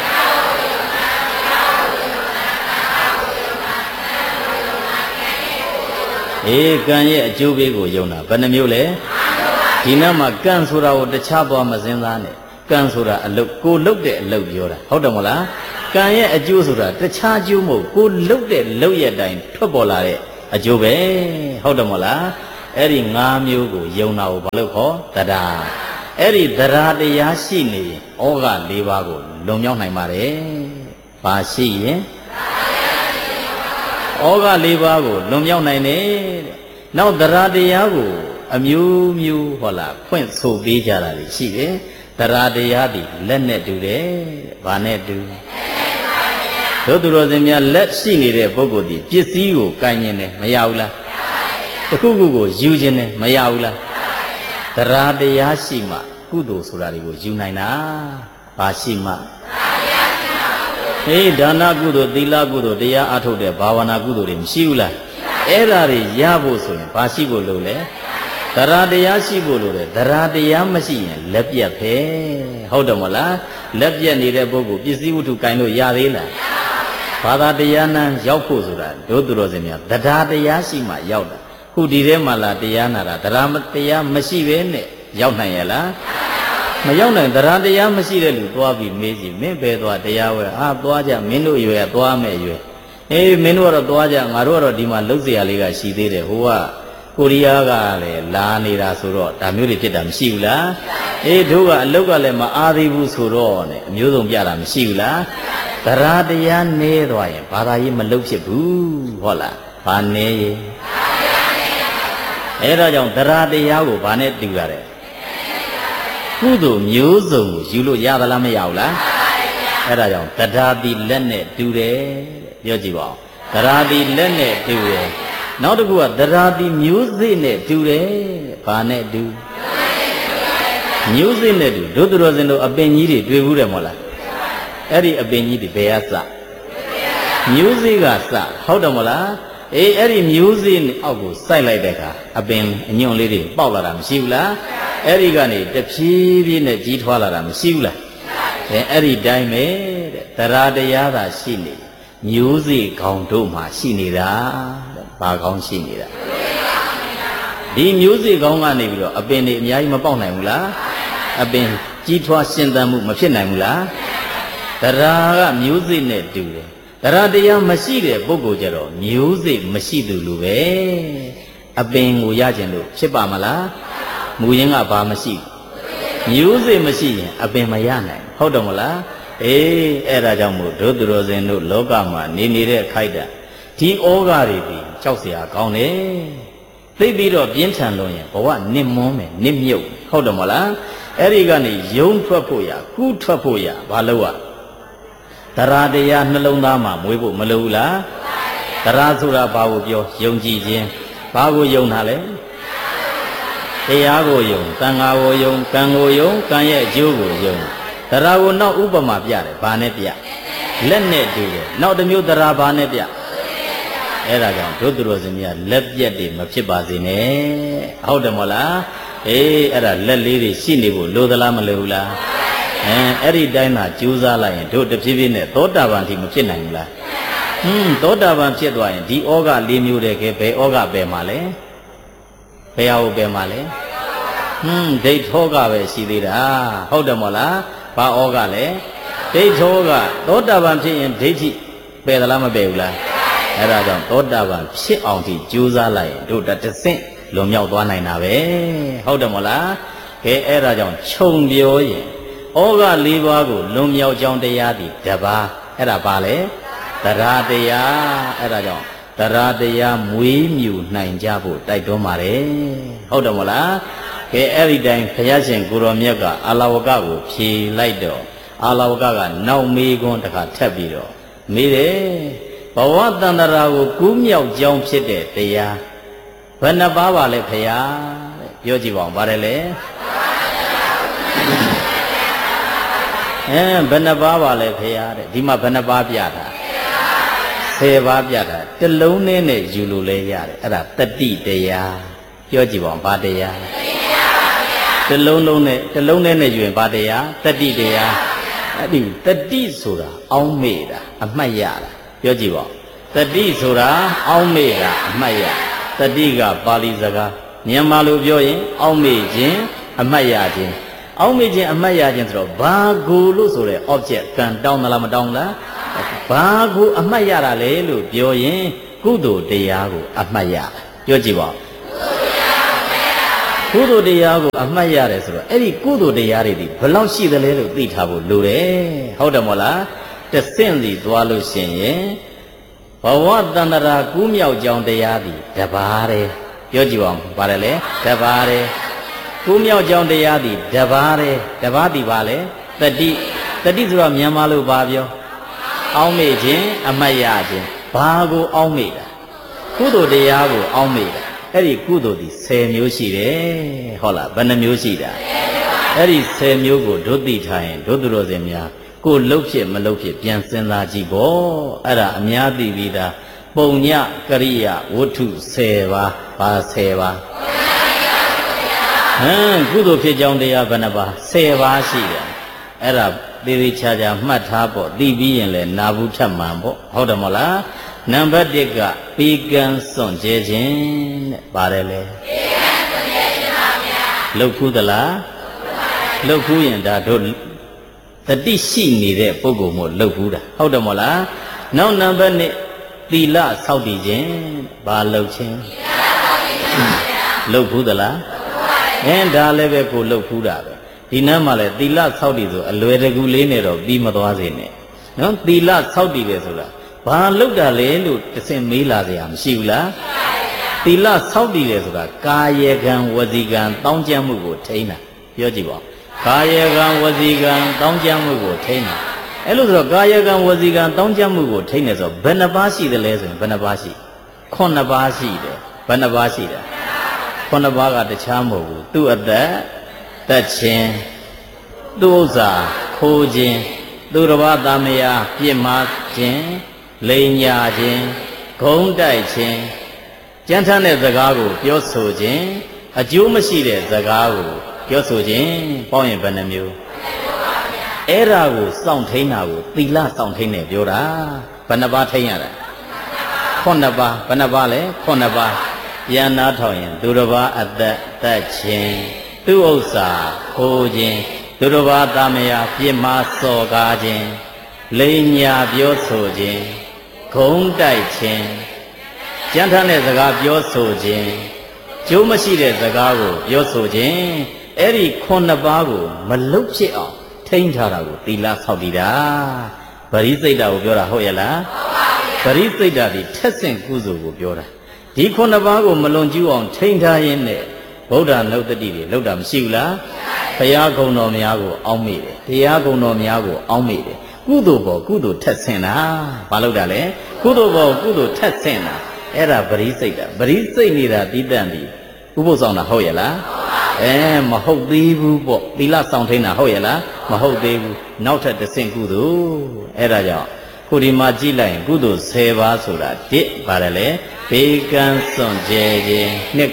အေးကံရဲ့အကျိုးပေးကိုယုံတာဘယ်နှမျိုးလဲဒီနောက်မှာကံဆိုတာကိုတခြားသွားမစင်စားနဲ့ကကံဆိုတာအလုတ်ကိုလုတ်တဲ့အလုတ်ပြောတာဟုတ်တယ်မလားကံရဲ့အကျိုးဆိုတာတခြားအကျိုးမဟုတ်ကိုလုတ်တဲ့လုတ်ရဲ့တိုင်ထွက်ပေါ်လာတဲ့အကျိုးပဲဟုတ်တယ်မလားအဲ့ဒီ၅မျိုးကိုယုံတာကိုဘာလို့ခေါ်တရားအဲ့ဒီတရားတရားရှိနေရင်ဩဃ၄ပါးကိုလွန်မြောက်နိုင်ပါတယ်ဘာရှိရင်ဩဃ၄ပါးကိုလွန်မြောက်နိုင်တယ်တဲ့နောက်တရားတရားကိုအမျိုးမျိုးဟောလားဖွင့်ဆိုပေးကြတာရှိတယ်တရားတရားဒီလက်နဲ့တူတယ်ဘာနဲ့တူတို့သူတော်စင်များလက်ရှိနေတဲ့ပုဂ္ဂိုလ်ဒီပစ္စည်းကိုကိုင်ញင်တယ်မရဘူးလားတခုခုကိုယူခြင်းနဲ့မရဘူးလားတရားတရားရှိမှကုသိုလ်ဆိုတာတွေကိုယူနိုင်တာဘာရှိမှဟေးဒါနကုသိုလ်သီလကုသိုလ်တရားအထုတ်တဲ့ဘာဝနာကုသိုလ်တွေမရှိဘူးလားအဲ့ဒါတွေရဖို့ဆိုရင်ဘာရှိဖို့လို့လဲတရားတရားရှိဖို့လို့လေတရားတရားမရှိရင်လက်ပြတ်ပဲဟုတ်တယ်မလားလက်ပြတ်နေတဲ့ပုဂ္ဂိုလ်ပစ္စည်းဝတ္ထုကိုင်လို့ရသေးလားဘာသာတရားနန်းရောက်ဖို့ဆိုတာတို့သူတော်စင်များတရားတရားရှိမှရောက်တာခုဒီထဲမှာလာတရားနာတာတရားတရားမရှိဘဲနဲ့ရောက်နိုင်ရလားမရောက်နိုင်တရားတရားမရှိတဲ့လူသွားပြီးမေးကြည့်မင်းပဲသွားတရားဝဲအာသွားကြမင်းတို့ရွယ်ကသွားမဲ့ရွယ်အေးမင်းတို့ကတော့သွားကြငါတို့ကတော့ဒီမှာလှုပ်เสียလေးကရှိသေးတယ်ဟိုကကိုရီးယားကလည်းလာနေတာဆိုတော့ဒါမျိုးတွေဖြစ်တာမရှိဘူးလားအေးတို့ကအလုတ်ကလည်းမအားသေးဘူးဆိုတော့ ਨੇ အမျိုးစုံပြတာမရှိဘူးလားတရားတရားနေသွားရင်ဘာသာရေးမလုတ်ဖြစ်ဘူးဟုတ်လားဘာနေရင်အဲ့ဒါကြောင့်တရားတရားကိုဘာနဲ့တူရတယ်ကုသိုလ်မျိုးစုံကိုယူလို့ရသလားမရဘူးလားအဲ့ဒါကြောင့်တရားတိလက်နဲ့တူတယ်ပြောကြည့်ပါဦးတရားတိလက်နဲ့တူတယ်နောက်တစ်ခုကတရားတိမျိုးစေ့နဲ့တူတယ်ဘာနဲ့တူမျိုးစေ့နဲ့တူတို့သူတော်စင်တို့အပင်ကြီးတွေတွေ့ဘူးတယ်မဟုတ်လားအဲ့ဒီအပင်ကြီးတွေဘယ်ကစမျိုးစေ့ကစဟုတ်တယ်မဟုတ်လားအေးအဲ့ဒီမျိုးစေ့အောက်ကိုစိုက်လိုက်တဲ့အခါအပင်အညွန့်လေးတွေပေါက်လာတာမရှိဘူးလားအဲ့ဒီကနေတဖြည်းဖြည်းနဲ့ကြီးထွားလာတာမရှိဘူးလားအဲအဲ့ဒီတိုင်းပဲတဲ့တရားတရားသာရှိနေမျိုးစေ့ခေါင်တို့မှာရှိနေတာတဲ့ဘာခေါင်ရှိနေတာဒီမျိုးစေ့ခေါင်ကနေပြီးတော့အပင်တွေအများကြီးမပေါက်နိုင်ဘူးလားအပင်ကြီးထွားရှင်သန်မှုမဖြစ်နိုင်ဘူးလားတရားကမျိုးစေ့နဲ့တူတယ်တရားတရားမရှိတဲ့ပုဂ္ဂိုလ်ကြတော့မျိုးစေ့မရှိသူလူပဲအပင်ကိုရခြင်းလို့ဖြစ်ပါမလားမူရင်းကဘာမရှိမျိုးစေ့မရှိရင်အပင်မရနိုင်ဟုတ်တယ်မလားအေးအဲ့ဒါကြောင့်မို့တို့သူတော်စင်တို့လောကမှာနေနေတဲ့ခိုက်တာဒီဩဃတွေပြီးကြောက်เสียကောင်းတယ်သိပြီးတော့ပြင်းထန်လို့ရင်ဘဝနစ်မွန်းမယ်နစ်မြုပ်ဟုတ်တယ်မလားအဲ့ဒီကနေယုံထွက်ဖို့ရကူးထွက်ဖို့ရဘာလို့อ่ะတရားတရားနှလုံးသားမှာမွေးဖို့မလိုဘူးလားတရားဆိုတာဘာကိုပြောယုံကြည်ခြင်းဘာကိုယုံတာလဲတရားကိုယုံသံဃာကိုယုံကံကိုယုံကံရဲ့အကျိုးကိုယုံတရားကိုနောက်ဥပမာပြတယ်ဘာနဲ့ပြလက်နဲ့တူတယ်နောက်တစ်မျိုးတရားဘာနဲ့ပြအဲ့ဒါကြောင့်တို့သူတော်စင်များလက်ပြက်တွေမဖြစ်ပါစေနဲ့ဟုတ်တယ်မဟုတ်လားအေးအဲ့ဒါလက်လေးတွေရှိနေဖို့လိုသလားမလိုဘူးလားအဲအဲ့ဒီတိုင်းသာကြိုးစားလိုက်ရင်တို့တဖြည်းဖြည်းနဲ့သောတာပန်ထိမဖြစ်နိုင်ဘူးလားဟွန်းသောတာပန်ဖြစ်သွားရင်ဒီဩဃလေးမျိုးတည်းကဲဘယ်ဩဃပဲမှာလဲဘယ်ဟာကိုပဲမှာလဲဟွန်းဒိဋ္ဌောကပဲရှိသေးတာဟုတ်တယ်မဟုတ်လားဘာဩဃလဲဒိဋ္ဌောကသောတာပန်ဖြစ်ရင်ဒိဋ္ဌိပယ်သလားမပယ်ဘူးလားအဲ့ဒါကြောင့်သောတာပန်ဖြစ်အောင်ထိကြိုးစားလိုက်ရင်တို့တဆင့်လွန်မြောက်သွားနိုင်တာပဲဟုတ်တယ်မဟုတ်လားကဲအဲ့ဒါကြောင့်ခြုံပြောရင်ဩဃလေးပါးကိုလွန်မြောက်ကြောင်းတရားဒီတပါးအဲ့ဒါပါလေတရားတရားအဲ့ဒါကြောင့်တရားတရားမွေးမြူနိုင်ကြဖို့တိုက်တွန်းပါတယ်ဟုတ်တယ်မဟုတ်လားကဲအဲ့ဒီတိုင်းဘုရားရှင်ကိုရောမြတ်ကအာလဝကကိုဖြေလိုက်တော့အာလဝကကနောက်မေးခွန်းတစ်ခါထပ်ပြီးတော့မေးတယ်ဘဝတန္တရာကိုကူးမြောက်ကြောင်းဖြစ်တဲ့တရားဘယ်နှပါးပါလဲဘုရားတဲ့ပြောကြည့်ပါဦးပါတယ်လေအဲဘယ်နှပါးပါလဲဖေရတဲ့ဒီမှာဘယ်နှပါးပြတာဆယ်ပါးပြတာတလုံးနဲ့နဲ့ယူလို့လဲရတယ်အဲ့ဒါတတိတရားပြောကြည့်ပါဦးဘာတရားတလုံးလုံးနဲ့တလုံးနဲ့နဲ့ယူရင်ဘာတရားတတိတရားအဲ့ဒီတတိဆိုတာအောင်းမေ့တာအမှတ်ရတာပြောကြည့်ပါဦးတတိဆိုတာအောင်းမေ့တာအမှတ်ရတတိကပါဠိစကားမြန်မာလိုပြောရင်အောင်းမေ့ခြင်းအမှတ်ရခြင်းအောက်မေ့ခြင်းအမှတ်ရခြင်းဆိုတော့ဘာကိုလို့ဆိုတဲ့ object ကံတောင်းသလားမတောင်းလားဘာကိုအမှတ်ရတာလဲလို့ပြောရင်ကုသိုလ်တရားကိုအမှတ်ရပြောကြည့်ပါကုသိုလ်တရားကိုအမှတ်ရတယ်ဆိုတော့အဲ့ဒီကုသိုလ်တရားတွေဒီဘယ်လောက်ရှိသလဲလို့သိထားဖို့လိုတယ်ဟုတ်တယ်မို့လားတဆင့်စီသွားလို့ရှင်ရင်ဘဝတန္တရာကူးမြောက်ကြောင်းတရားသည်တပါးတယ်ပြောကြည့်ပါဦးပါတယ်လေတပါးတယ်ကူးမြောက်ကြောင်းတရားသည်တပါးတယ်တပါးသည်ပါလေတတိတတိဆိုတော့မြန်မာလိုပါပြောအောင်းမေ့ခြင်းအမှတ်ရခြင်းဘာကိုအောင်းမေ့တာကုသိုလ်တရားကိုအောင်းမေ့တာအဲ့ဒီကုသိုလ်ဒီဆယ်မျိုးရှိတယ်ဟုတ်လားဘယ်နှမျိုးရှိတာအဲ့ဒီဆယ်မျိုးကိုဒုတိထားရင်ဒုသူတော်စင်များကိုလှုပ်ဖြစ်မလှုပ်ဖြစ်ပြန်စဉ်းစားကြည့်ပေါ့အဲ့ဒါအများသိပြီးသားပုံညကရိယာဝတ္ထုဆယ်ပါးပါဆယ်ပါးဟမ်ကုသိုလ်ဖြစ်ကြောင်းတရားဘယ်နှပါးဆယ်ပါးရှိတယ်အဲ့ဒါသေသေးချာချာမှတ်ထားပေါ့သိပြီးရင်လည်းနာဘူးထပ်မှန်ပေါ့ဟုတ်တယ်မဟုတ်လားနံပါတ်တစ်ကပေကံစွန့်ကြဲခြင်းတဲ့ပါတယ်လေပေကံစွန့်ကြဲခြင်းပါဗျာလှုပ်ဖူးသလားလှုပ်ဖူးရင်ဒါတို့တတိရှိနေတဲ့ပုဂ္ဂိုလ်မို့လှုပ်ဖူးတာဟုတ်တယ်မဟုတ်လားနောက်နံပါတ်နှစ်သီလဆောက်တည်ခြင်းဘာလှုပ်ခြင်းလှုပ်ဖူးသလားအင်းဒါလည်းပဲကိုလှုပ်ဖူးတာပဲဒီနမ်းမှာလည်းသီလဆောက်တည်ဆိုအလွယ်တကူလေးနဲ့တော့ပြီးမသွားစေနဲ့နော်သီလဆောက်တည်တယ်ဆိုတာဘာလုပ်တာလဲလို့တစ်စင်မေးလာစရာမရှိဘူးလားသီလဆောက်တည်တယ်ဆိုတာကာယကံဝစီကံတောင်းကြမှုကိုထိန်းတာပြောကြည့်ပါကာယကံဝစီကံတောင်းကြမှုကိုထိန်းတာအဲ့လိုဆိုတော့ကာယကံဝစီကံတောင်းကြမှုကိုထိန်းတယ်ဆိုတော့ဘယ်နှပါးရှိတယ်လဲဆိုရင်ဘယ်နှပါးရှိခုနှစ်ပါးရှိတယ်ဘယ်နှပါးရှိတယ်ခုနှစ်ပါးကတခြားမဟုတ်ဘူးသူ့အသက်သက်ခြင်းသူ့ဥစ္စာခိုးခြင်းသူတစ်ပါးသားမယားပြစ်မှားခြင်းလိန်ညာခြင်းဂုံးတိုက်ခြင်းကြမ်းထမ်းတဲ့စကားကိုပြောဆိုခြင်းအကျိုးမရှိတဲ့စကားကိုပြောဆိုခြင်းပေါင်းရင်ဘယ်နှမျိုးအဲ့ဒါကိုစောင့်ထိန်တာကိုသီလစောင့်ထိန်တယ်ပြောတာဘယ်နှပါးထိန်ရတာခုနှစ်ပါးဘယ်နှပါးလဲခုနှစ်ပါးပြန်နာထောင်ရင်သူတစ်ပါးအသက်သက်ခြင်းသူဥစ္စာခိုးခြင်းသူတစ်ပါးသားမယားပြစ်မှားစော်ကားခြင်းလိန်ညာပြောဆိုခြင်းဂုံးတိုက်ခြင်းကြမ်းထမ်းတဲ့စကားပြောဆိုခြင်းကျိုးမရှိတဲ့စကားကိုပြောဆိုခြင်းအဲ့ဒီခုနှစ်ပါးကိုမလုတ်ဖြစ်အောင်ထိန်းထားတာကိုသီလဆောက်တည်တာပရိစိတ်တာကိုပြောတာဟုတ်ရဲ့လားပရိစိတ်တာဒီထက်ဆင့်ကုသိုလ်ကိုပြောတာဒီခုနှစ်ပါးကိုမလွန်ကျူးအောင်ထိန်းထားရင်းနဲ့ဗုဒ္ဓနုတ္တိတွေလောက်တာမရှိဘူးလားဘုရားကုံတော်များကိုအောင်းမိတယ်တရားကုံတော်များကိုအောင်းမိတယ်ကုသိုလ်ပေါ်ကုသိုလ်ထက်ဆင့်တာဘာလို့တာလဲကုသိုလ်ပေါ်ကုသိုလ်ထက်ဆင့်တာအဲ့ဒါပရိစိတ်တာပရိစိတ်နေတာတိတန့်ပြီဥပုသ်ဆောင်တာဟုတ်ရဲ့လားအဲမဟုတ်သေးဘူးပေါ့သီလဆောင်ထိန်တာဟုတ်ရဲ့လားမဟုတ်သေးဘူးနောက်ထပ်တစ်ဆင့်ကုသိုလ်အဲ့ဒါကြောင့်ခုဒီမှာကြည့်လိုက်ရင်ကုသိုလ်ဆယ်ပါးဆိုတာတစ်ပါတယ်လေဘေကံစွန့်ကြဲခြင်းနှစ်က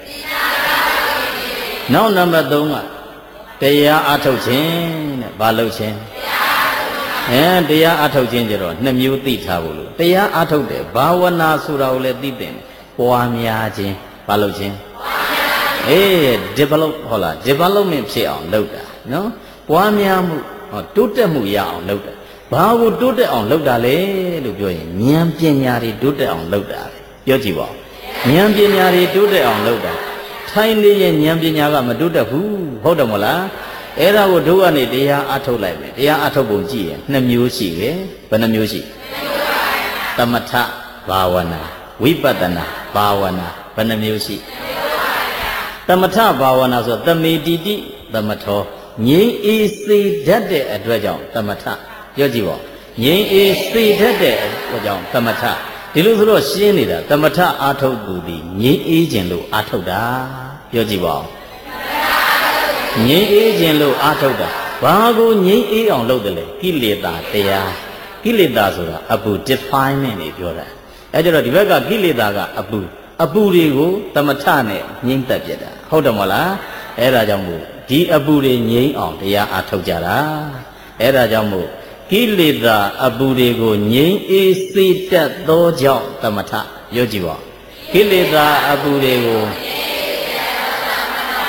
နောက်နံပါတ်သုံးကတရားအထုတ်ခြင်းတဲ့ဘာလုပ်ခြင်းအဲတရားအထုတ်ခြင်းကြတော့နှစ်မျိုးသိထားဖို့လို့တရားအထုတ်တယ်ဘာဝနာဆိုတာကိုလည်းသိတဲ့ပွားများခြင်းဘာလုပ်ခြင်းအေး develop ဟုတ်လား development ဖြစ်အောင်လုပ်တာနော်ပွားများမှုဟောတိုးတက်မှုရအောင်လုပ်တာဘာကိုတိုးတက်အောင်လုပ်တာလဲလို့ပြောရင်ဉာဏ်ပညာတွေတိုးတက်အောင်လုပ်တာပြောကြည့်ပါဦးဉာဏ်ပညာတွေတိုးတက်အောင်လုပ်တာထိုင်နေရင်ဉာဏ်ပညာကမတိုးတက်ဘူးဟုတ်တယ်မလားအဲ့ဒါကိုတို့ကနေတရားအထုတ်လိုက်မယ်တရားအထုတ်ပုံကြည့်ရင်နှစ်မျိုးရှိတယ်ဘယ်နှမျိုးရှိသမထဘာဝနာဝိပဿနာဘာဝနာဘယ်နှမျိုးရှိသမထဘာဝနာဆိုသမေတိတိသမထောငြိမ်းအေးစေတတ်တဲ့အတွက်ကြောင့်သမထပြောကြည့်ပါငြိမ်းအေးစေတတ်တဲ့အတွက်ကြောင့်သမထဒီလိုဆိုတော့ရှင်းနေတာသမထအာထုတ်သူသည်ငြိမ်းအေးခြင်းလို့အာထုတ်တာပြောကြည့်ပါဦးငြိမ်းအေးခြင်းလို့အာထုတ်တာဘာကိုငြိမ်းအေးအောင်လုပ်တယ်လဲကိလေသာတရားကိလေသာဆိုတာအပူ definement နေပြောတာအဲကြတော့ဒီဘက်ကကိလေသာကအပူအပူတွေကိုသမထနဲ့ငြိမ်းသက်ပြတာဟုတ်တယ်မဟုတ်လားအဲဒါကြောင့်မို့ဒီအပူတွေငြိမ်းအောင်တရားအာထုတ်ကြတာအဲဒါကြောင့်မို့ကိလေသာအပူတွေကိုငြိမ်းအေးစေတတ်သောကြောင့်သမထပြောကြည့်ပါကိလေသာအပူတွေကို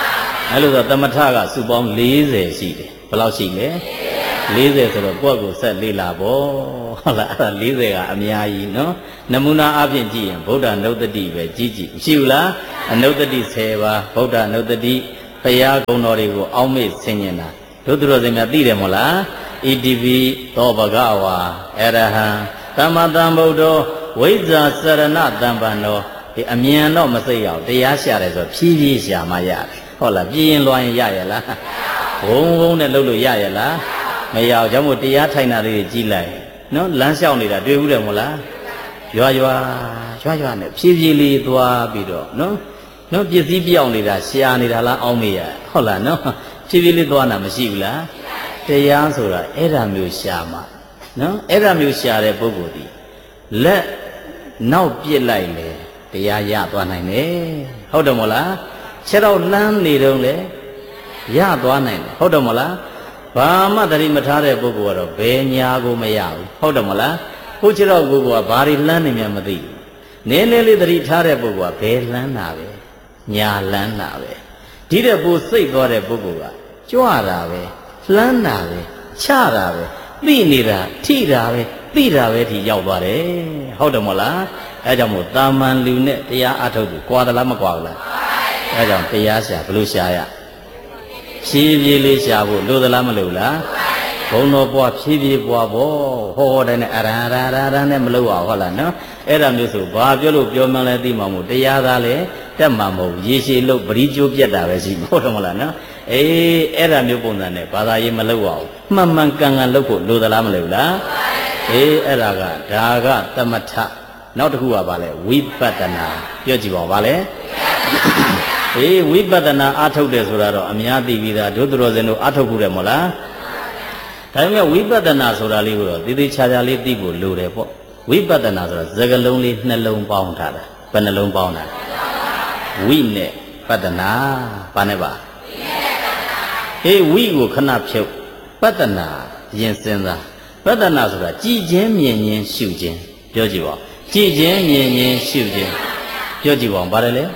အဲ့လိုဆိုသမထကစုပေါင်း၄၀ရှိတယ်ဘယ်လောက်ရှိလဲ၄၀ဆိုတော့ကိုယ့်ကိုဆက်လေ့လာပေါ့ဟုတ်လားအဲ့ဒါ၄၀ကအများကြီးနော်နမူနာအဖြစ်ကြည့်ရင်ဗုဒ္ဓနုတ္တိပဲကြည့်ကြည့်မရှိဘူးလားအနုတ္တိ၁၀ပါးဗုဒ္ဓနုတ္တိဘုရားကုံတော်တွေကိုအောက်မေ့ဆင်ញင်တာတို့သူတော်စင်များသိတယ်မို့လားဣတိပိသောဘဂဝါအရဟံသမ္မာသမ္ဗုဒ္ဓောဝိဇ္ဇာစရဏတမ္ပန္နောဒီအမြန်တော့မစိတ်ရအောင်တရားရှာတယ်ဆိုဖြည်းဖြည်းရှာမှရတယ်ဟုတ်လားပြင်းလွှမ်းရရလားဘုံဘုံနဲ့လှုပ်လို့ရရလားမရအောင်ကြောင့်မို့တရားထိုင်တာလေးကြီးလိုက်နော်လမ်းလျှောက်နေတာတွေ့ဘူးတယ်မို့လားရွာရွာရွာရွာနဲ့ဖြည်းဖြည်းလေးသွားပြီးတော့နော်နော်ပစ္စည်းပြောင်းနေတာရှာနေတာလားအောင်းမေးရဟုတ်လားနော်ဖြည်းဖြည်းလေးသွားတာမရှိဘူးလားတရားဆိုတာအဲ့ဒါမျိုးရှာမှနော်အဲ့ဒါမျိုးရှာတဲ့ပုဂ္ဂိုလ်ဒီလက်နောက်ပြစ်လိုက်လေတရားရသွားနိုင်တယ်ဟုတ်တယ်မို့လားခြေတော့လှမ်းနေတော့လေရသွားနိုင်တယ်ဟုတ်တယ်မို့လားဘာမှတတိမထားတဲ့ပုဂ္ဂိုလ်ကတော့ဘယ်ညာကိုမရဘူးဟုတ်တယ်မို့လားကိုခြေတော့ကိုကဘာတွေလှမ်းနေမှမသိဘူးနည်းနည်းလေးတတိထားတဲ့ပုဂ္ဂိုလ်ကဘယ်လှမ်းတာပဲညာလှမ်းတာပဲဒီတဲ့ပိုစိတ်သွားတဲ့ပုဂ္ဂိုလ်ကကြွတာပဲလှမ်းတာပဲချတာပဲသိနေတာထိတာပဲသိတာပဲဒီရောက်သွားတယ်ဟုတ်တယ်မို့လားအဲကြောင့်မို့တာမန်လူနဲ့တရားအထုတ်သူကြွာသလားမကြွာဘူးလားအဲကြောင့်တရားရှာဘလို့ရှာရဖြည်းဖြည်းလေးရှာဖို့လိုသလားမလိုလားဘုံတော်ပွားဖြည်းဖြည်းပွားဖို့ဟောတဲ့နဲ့အရဟရာရာရာနဲ့မလို့အောင်ဟုတ်လားနော်အဲ့ဒါမျိုးဆိုဘာပြောလို့ပြောမှန်းလဲသိမှာမို့တရားသားလဲတက်မှာမဟုတ်ရေရှည်လို့ပရိကျိုးပြတ်တာပဲရှိဟုတ်တယ်မလားနော်အေးအဲ့ဒါမျိုးပုံစံနဲ့ဘာသာရေးမလုပ်အောင်မှန်မှန်ကန်ကန်လုပ်ဖို့လိုသလားမလိုလားအေးအဲ့ဒါကဒါကသမထနောက်တစ်ခုကဘာလဲဝိပဿနာပြောကြည့်ပါဦးဗာလဲအေးဝိပဿနာအားထုတ်တယ်ဆိုတာတော့အများသိပြီးသားဒုသရောဇင်တို့အားထုတ်ခုတယ်မို့လားဒါပေမဲ့ဝိပဿနာဆိုတာလေးကိုတော့သေသေးချာချာလေးသိဖို့လိုတယ်ပေါ့ဝိပဿနာဆိုတာစကားလုံးလေးနှလုံးပေါင်းထားတာဘယ်နှလုံးပေါင်းတာဝိနဲ့ပဿနာဘာနဲ့ပါအေးဝိကိုခဏဖြုတ်ပဿနာရင်စဉ်းစားပဿနာဆိုတာကြည်ချင်းမြင်ချင်းရှုခြင်းပြောကြည့်ပါကြည်ချင်းမြင်ချင်းရှုခြင်းပြောကြည့်ပါဦးဘာလဲလဲ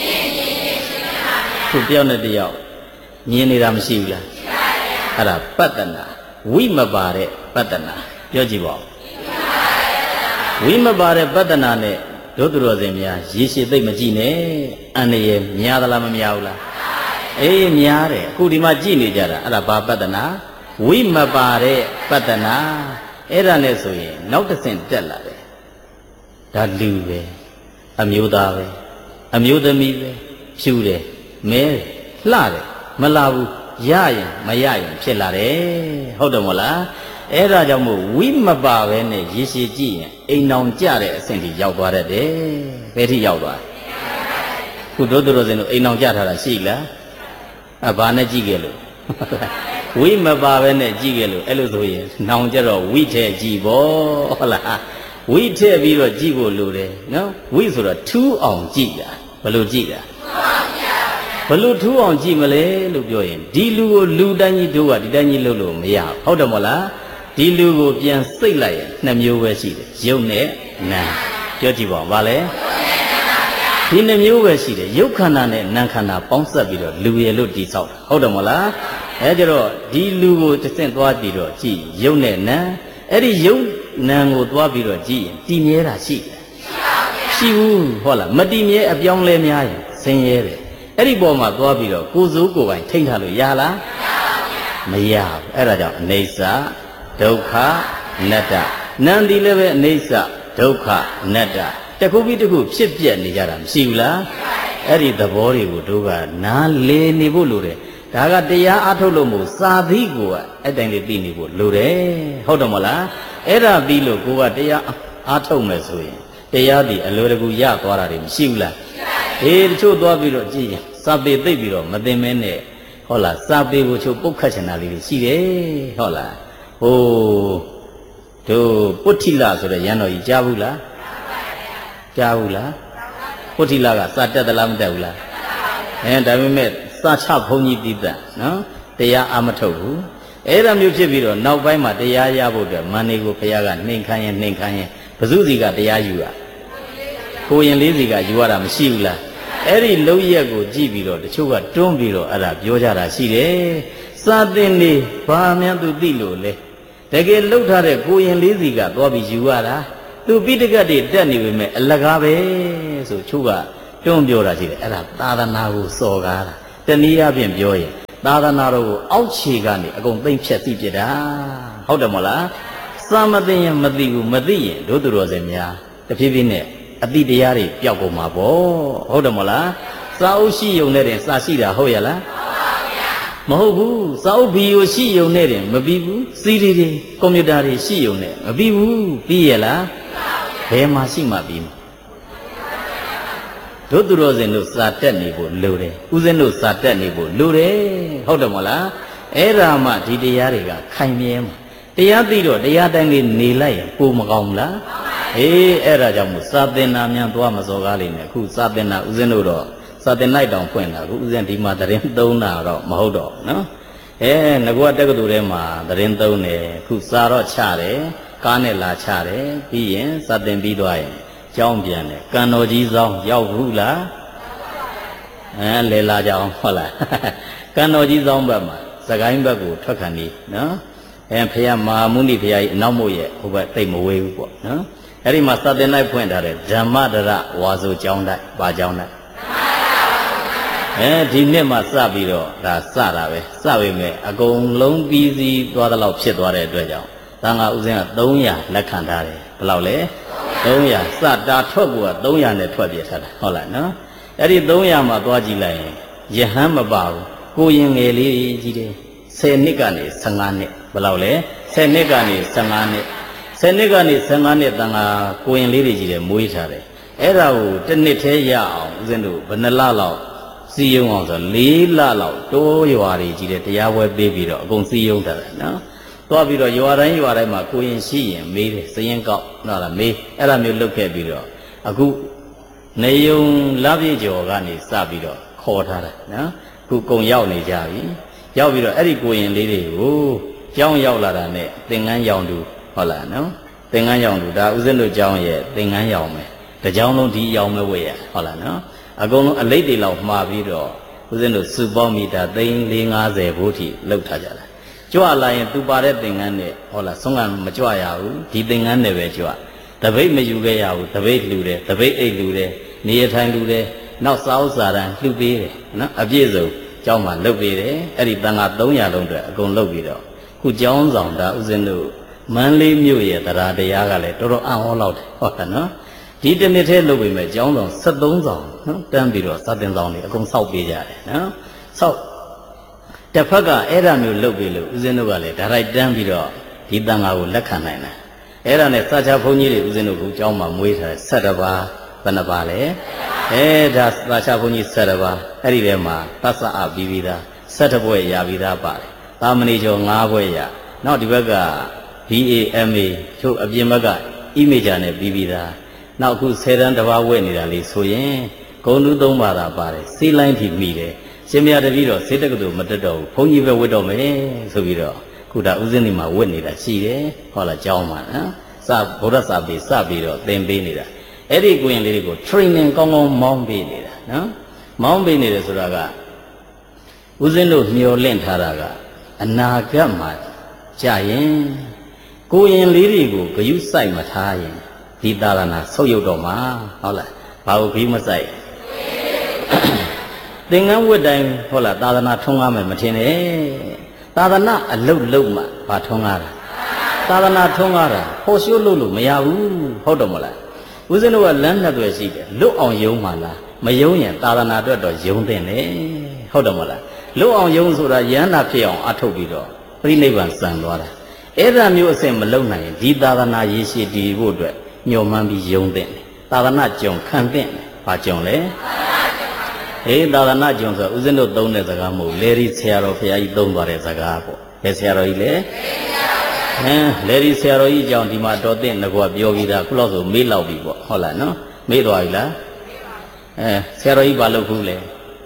သူပြောတဲ့တယောက်မြင်နေတာမရှိဘူးလားအဲ့ဒါပဿနာဝိမပါတဲ့ပဿနာပြောကြည့်ပါဦးဝိမပါတဲ့ပဿနာနဲ့ဒုသူတော်စင်များရေရှည်သိမ့်မကြည့်နဲ့အန္တရာယ်များသလားမများဘူးလားအေးများတယ်အခုဒီမှာကြည့်နေကြတာအဲ့ဒါဘာပဿနာဝိမပါတဲ့ပဿနာအဲ့ဒါနဲ့ဆိုရင်နောက်တစ်ဆင့်တက်လာတယ်ဒါလူပဲအမျိုးသားပဲအမျိုးသမီးပဲဖြူတယ်မဲတယ်လှတယ်မလှဘူးရရင်မရရင်ဖြစ်လာတယ်ဟုတ်တယ်မို့လားအဲ့ဒါကြောင့်မို့ဝိမပါပဲနဲ့ရေရှည်ကြည့်ရင်အိမ်အောင်ကြတဲ့အဆင့်ထိရောက်သွားတတ်တယ်ဘယ်ထိရောက်သွားခုတို့တို့စင်တို့အိမ်အောင်ကြထားတာရှိလားအဘာနဲ့ကြည့်ခဲ့လို့ဝိမပါပဲနဲ့ကြည့်ခဲ့လို့အဲ့လိုဆိုရင်နောင်ကြတော့ဝိထဲကြည့်ပေါ့ဟုတ်လားဝိထဲပြီးတော့ကြည့်ဖို့လိုတယ်နော်ဝိဆိုတော့ထူးအောင်ကြည့်တာဘယ်လိုကြည့်တာဘလို့ထူးအောင်ကြည့်မလဲလို့ပြောရင်ဒီလူကိုလူတိုင်းကြီးတို့ကဒီတိုင်းကြီးလုပ်လို့မရဟုတ်တယ်မို့လားဒီလူကိုပြန်စိတ်လိုက်ရင်နှစ်မျိုးပဲရှိတယ်ရုပ်နဲ့နာမ်ပြောကြည့်ပါဦးဗာလဲဒီနှစ်မျိုးပဲရှိတယ်ရုပ်ခန္ဓာနဲ့နာမ်ခန္ဓာပေါင်းစပ်ပြီးတော့လူရည်လို့တည်ဆောက်တာဟုတ်တယ်မို့လားအဲကြတော့ဒီလူကိုတစ်ဆင့်သွားပြီးတော့ကြည့်ရုပ်နဲ့နာမ်အဲ့ဒီရုပ်နာမ်ကိုသွားပြီးတော့ကြည့်ရင်တည်မြဲတာရှိတယ်ရှိဘူးဟုတ်လားမတည်မြဲအပြောင်းလဲများရင်ဆင်းရဲတယ်အဲ့ဒီပေါ်မှာသွားပြီးတော့ကိုယ်စိုးကိုယ်ပိုင်ထိမ့်ထားလို့ရလားမရဘူးအဲ့ဒါကြောင့်အနေစာဒုက္ခအနတ္တနန္ဒီလည်းပဲအနေစာဒုက္ခအနတ္တတခုပြီးတခုဖြစ်ပြက်နေကြတာမရှိဘူးလားအဲ့ဒီသဘောတွေကိုတို့ကနားလေနေဖို့လိုတယ်ဒါကတရားအထုတ်လို့မို့စာသီးကိုအဲ့တိုင်းလေးသိနေဖို့လိုတယ်ဟုတ်တယ်မလားအဲ့ဒါပြီးလို့ကိုကတရားအထုတ်မယ်ဆိုရင်တရားဒီအလွယ်တကူရသွားတာတွေမရှိဘူးလားအေးတချို့သွားပြီးတော့ကြည့်ရင်စာပေသိပ်ပြီးတော့မသိမင်းနဲ့ဟုတ်လားစာပေကိုချို့ပုတ်ခတ်ချင်တာလေးတွေရှိတယ်ဟုတ်လားဟိုတို့ပုဋ္ဌိလဆိုတဲ့ရန်တော်ကြီးကြားဘူးလားကြားဘူးလားပုဋ္ဌိလကစာတက်သလားမတက်ဘူးလားအဲဒါပေမဲ့စာချဘုန်းကြီးတည်တဲ့နော်တရားအမထုတ်ဘူးအဲ့ဒါမျိုးဖြစ်ပြီးတော့နောက်ပိုင်းမှာတရားရဖို့အတွက်မန္တေကိုဘုရားကနှိမ်ခမ်းရင်နှိမ်ခမ်းရင်ဘု து စီကတရားယူတာကိုရင်လေးစီကယူရတာမရှိဘူးလားအဲ့ဒီလုံရက်ကိုကြည့်ပြီးတော့တချို့ကတွန်းပြီးတော့အဲ့ဒါပြောကြတာရှိတယ်စာသင်နေဘာမှန်းသူသိလို့လေတကယ်လှုပ်ထားတဲ့ကိုရင်လေးစီကသွားပြီးယူရတာသူပိဋကတ်တွေတက်နေပေမဲ့အလကားပဲဆိုချို့ကတွန်းပြောတာရှိတယ်အဲ့ဒါသာသနာကိုစော်ကားတာတနည်းအားဖြင့်ပြောရင်သာသနာတော်ကိုအောက်ခြေကနေအကုန်သိမ့်ဖြတ်သိပြတာဟုတ်တယ်မဟုတ်လားစာမသိရင်မသိဘူးမသိရင်တို့သူတော်စင်များတဖြည်းဖြည်းနဲ့အတိတရားတွေပျောက်ကုန်မှာပေါ့ဟုတ်တယ်မဟုတ်လားစာအုပ်ရှိယုံနဲ့တင်စာရှိတာဟုတ်ရလားမဟုတ်ဘူးစာအုပ်ဘီယိုရှိယုံနဲ့တင်မပြီးဘူးစီဒီတွေကွန်ပျူတာတွေရှိယုံနဲ့မပြီးဘူးပြီးရလားဘယ်မှာရှိမှပြီးမှာတို့သူတော်စင်တို့စာတက်နေဖို့လိုတယ်ဦးဇင်းတို့စာတက်နေဖို့လိုတယ်ဟုတ်တယ်မဟုတ်လားအဲ့ဒါမှဒီတရားတွေကခိုင်မြဲမှာတရားသိတော့တရားတိုင်းလေးနေလိုက်ရင်ကိုမကောင်းဘူးလားအေးအဲ့ဒါကြောင့်မို့စာသင်္နာများသွားမစော်ကားလိမ့်မယ်အခုစာသင်္နာဦးဇင်းတို့တော့စာသင်လိုက်တောင်ဖွင့်တာအခုဦးဇင်းဒီမှာတရင်သုံးတာတော့မဟုတ်တော့နော်အဲငကွာတက္ကသိုလ်ထဲမှာတရင်သုံးတယ်အခုစာတော့ချတယ်ကားနဲ့လာချတယ်ပြီးရင်စာသင်ပြီးသွားရင်ကျောင်းပြန်တယ်ကံတော်ကြီးဆောင်ရောက်ဘူးလားအဲလေလာကြအောင်ဟုတ်လားကံတော်ကြီးဆောင်ဘက်မှာစကိုင်းဘက်ကိုထွက်ခံနေနော်အဲဖခင်မဟာမုနိဖခင်ကြီးအနောက်မို့ရဲ့ဟိုဘက်တိတ်မဝေးဘူးပေါ့နော်အဲ့ဒီမှာစာသင်လိုက်ဖွင့်ထားတဲ့ဓမ္မဒရဝါဆိုကျောင်းတိုက်ဘာကျောင်းတိုက်အဲဒီနှစ်မှစပြီးတော့ဒါစတာပဲစပေမဲ့အကုန်လုံးပြီးစီးသွားတဲ့လောက်ဖြစ်သွားတဲ့အတွက်ကြောင့်တန်ခါဥစဉ်ကသုံးရာလက်ခံထားတယ်ဘယ်လောက်လဲသုံးရာစတာထွက်ကိုကသုံးရာနဲ့ထွက်ပြထားတာဟုတ်လားနော်အဲ့ဒီသုံးရာမှာသွားကြည့်လိုက်ရင်ယဟန်မပါဘူးကိုရင်ငယ်လေးကြီးတယ်ဆယ်နှစ်ကနေဆယ်ငါးနှစ်ဘယ်လောက်လဲဆယ်နှစ်ကနေဆယ်ငါးနှစ်ဆယ်နှစ်ကနေဆယ်ငါးနှစ်တန်ခါကိုရင်လေးတွေကြီးတယ်မွေးထားတယ်အဲ့ဒါကိုတစ်နှစ်သေးရအောင်ဦးဇင်းတို့ဘယ်နှလလောက်စီယုံအောင်ဆိုလေးလလောက်တိုးရွာတွေကြီးတယ်တရားပွဲပေးပြီးတော့အကုန်စီယုံထားတယ်နော်သွားပြီးတော့ရွာတိုင်းရွာတိုင်းမှာကိုရင်ရှိရင်မေးတယ်စရင်ကောက်နော်လားမေးအဲ့ဒါမျိုးလုပ်ခဲ့ပြီးတော့အခုနေယုံလပြည့်ကျော်ကနေစပြီးတော့ခေါ်ထားတယ်နော်အခုကုံရောက်နေကြပြီရောက်ပြီးတော့အဲ့ဒီကိုရင်လေးတွေကိုကျောင်းရောက်လာတာနဲ့သင်္ကန်းရောင်တူဟုတ်လားနော်သင်္ကန်းရောင်တူဒါဥစဉ်တို့ကျောင်းရဲ့သင်္ကန်းရောင်ပဲတကျောင်းလုံးဒီရောင်ပဲဝေရဟုတ်လားနော်အကုန်လုံးအလိတ်တွေလောက်မှားပြီးတော့ဥစဉ်တို့စုပေါင်းမိတာသိန်း၄၅၀ဘိုးထိလောက်ထားကြတာကြွလာရင်သူပါတဲ့သင်္ကန်းနဲ့ဟုတ်လားဆုံးကမကြွရဘူးဒီသင်္ကန်းနဲ့ပဲကြွတပိတ်မယူခဲ့ရဘူးတပိတ်လှူတယ်တပိတ်အိတ်လှူတယ်နေရထိုင်လှူတယ်နောက်စာအုပ်စာတမ်းလှူပေးတယ်နော်အပြည့်စုံကျောင်းမှာလုပ်ပေးတယ်အဲ့ဒီတန်ခါသုံးရာလုံးအတွက်အကုန်လုပ်ပြီးတော့ခုကျောင်းဆောင်တာဥစဉ်တို့မန်းလေးမြို့ရဲ့တရားတရားကလည်းတော်တော်အံ့ဩလောက်တယ်ဟုတ်တယ်နော်ဒီတစ်နှစ်ထဲလုပ်ပြီးမဲ့ကျောင်းဆောင်၁၃ဆောင်နော်တန်းပြီးတော့စာသင်ဆောင်တွေအကုန်စောက်ပေးကြတယ်နော်စောက်တစ်ဖက်ကအဲ့ဒါမျိုးလုပ်ပြီးလို့ဦးဇင်းတို့ကလည်းဒါရိုက်တန်းပြီးတော့ဒီတန်ခါကိုလက်ခံနိုင်တယ်အဲ့ဒါနဲ့စာချဘုန်းကြီးတွေဦးဇင်းတို့ကကျောင်းမှာမွေးထားတဲ့၁၁ပါးဘယ်နှပါလဲအဲဒါစာချဘုန်းကြီး၁၁ပါးအဲ့ဒီထဲမှာသစ္စာအပြီးပြီးသား၁၁ဘွဲ့ရပြီးသားပါတယ်သာမဏေကျော်၅ဘွဲ့ရနောက်ဒီဘက်က ဘီ အေ အမ် အေ ချို့အပြင်ဘက်က image နဲ့ပြီးပြီးသားနောက်အခုဆယ်တန်းတစ်ပါးဝဲနေတာလေးဆိုရင်ဂုံတူးသုံးပါးသာပါတယ်စေးလိုင်းထိမိတယ်ရှင်မရတပည့်တော့စေတက္ကသိုလ်မတက်တော့ဘူးဘုန်းကြီးပဲဝတ်တော့မယ်ဆိုပြီးတော့ခုဒါဥစဉ်ဒီမှာဝတ်နေတာရှိတယ်ဟုတ်လားကျောင်းမှာနော်စဗုဒ္ဓစာပေစပြီးတော့သင်ပေးနေတာအဲ့ဒီကိုရင်လေးတွေကို training ကောင်းကောင်းမောင်းပေးနေတာနော်မောင်းပေးနေတယ်ဆိုတာကဥစဉ်တို့မျောလင့်ထားတာကအနာဂတ်မှာကြာရင်ကိုရင်လေးတွေကိုဂယုစိုက်မထားရင်ဒီသာသနာဆုတ်ယုတ်တော့မှာဟုတ်လားဘာကိုဂယုမစိုက်သင်္ကန်းဝတ်တိုင်းဟုတ်လားသာသနာထုံးကားမယ်မထင်နဲ့သာသနာအလုတ်လုံးမှဘာထုံးကားတာသာသနာထုံးကားတာဟောရှိုးလို့လို့မရဘူးဟုတ်တော့မလားဦးဇင်းတို့ကလမ်းနှစ်သွယ်ရှိတယ်လွတ်အောင်ယုံမှလားမယုံရင်သာသနာအတွက်တော့ယုံတဲ့နဲ့ဟုတ်တော့မလားလွတ်အောင်ယုံဆိုတာယန္တာဖြစ်အောင်အထုတ်ပြီးတော့ပြိနိဗ္ဗာန်စံသွားတာအဲ့ဒါမျိုးအဆင့်မလုံနိုင်ရင်ဒီသာသနာရည်ရှိတည်ဖို့အတွက်ညှော်မှန်းပြီးယုံတဲ့သာသနာကြုံခံတဲ့ဘာကြုံလဲဟေးသာသနာကြုံဆိုဦးဇင်းတို့သုံးတဲ့စကားမဟုတ်လေရီဆရာတော်ဘုရားကြီးသုံးသွားတဲ့စကားပေါ့ဘယ်ဆရာတော်ကြီးလဲဟမ်လေရီဆရာတော်ကြီးကြောင့်ဒီမှာတော်တဲ့ငကွာပြောပြီးသားခုလောက်ဆိုမေးလောက်ပြီပေါ့ဟုတ်လားနော်မေးသွားပြီလားအဲဆရာတော်ကြီးဘာလုပ်ခုလဲ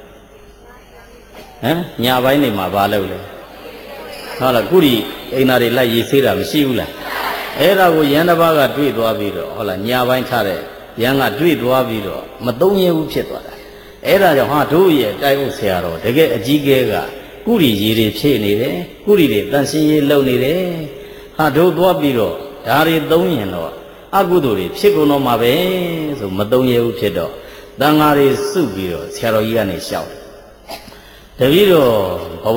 ဟမ်ညပိုင်းနေမှာဘာလုပ်လဲဟုတ်လားခုဒီအိမ်သားတွေလိုက်ရေးဆေးတာမရှိဘူးလားအဲ့ဒါကိုရန်တစ်ပါးကတွေ့သွားပြီးတော့ဟုတ်လားညာပိုင်းထားတဲ့ရန်ကတွေ့သွားပြီးတော့မသုံးရဘူးဖြစ်သွားတာအဲ့ဒါကြောင့်ဟာတို့ရဲ့တိုက်ဥဆရာတော်တကယ်အကြီးကဲကကုရီကြီးတွေဖြည့်နေတယ်ကုရီတွေတန်ရှင်းရေးလုပ်နေတယ်ဟာတို့သွားပြီးတော့ဒါတွေသုံးရင်တော့အကုသိုလ်တွေဖြစ်ကုန်တော့မှာပဲဆိုမသုံးရဘူးဖြစ်တော့တန်ဃာတွေစုပြီးတော့ဆရာတော်ကြီးကနေရှောက်တယ်တပည့်တော်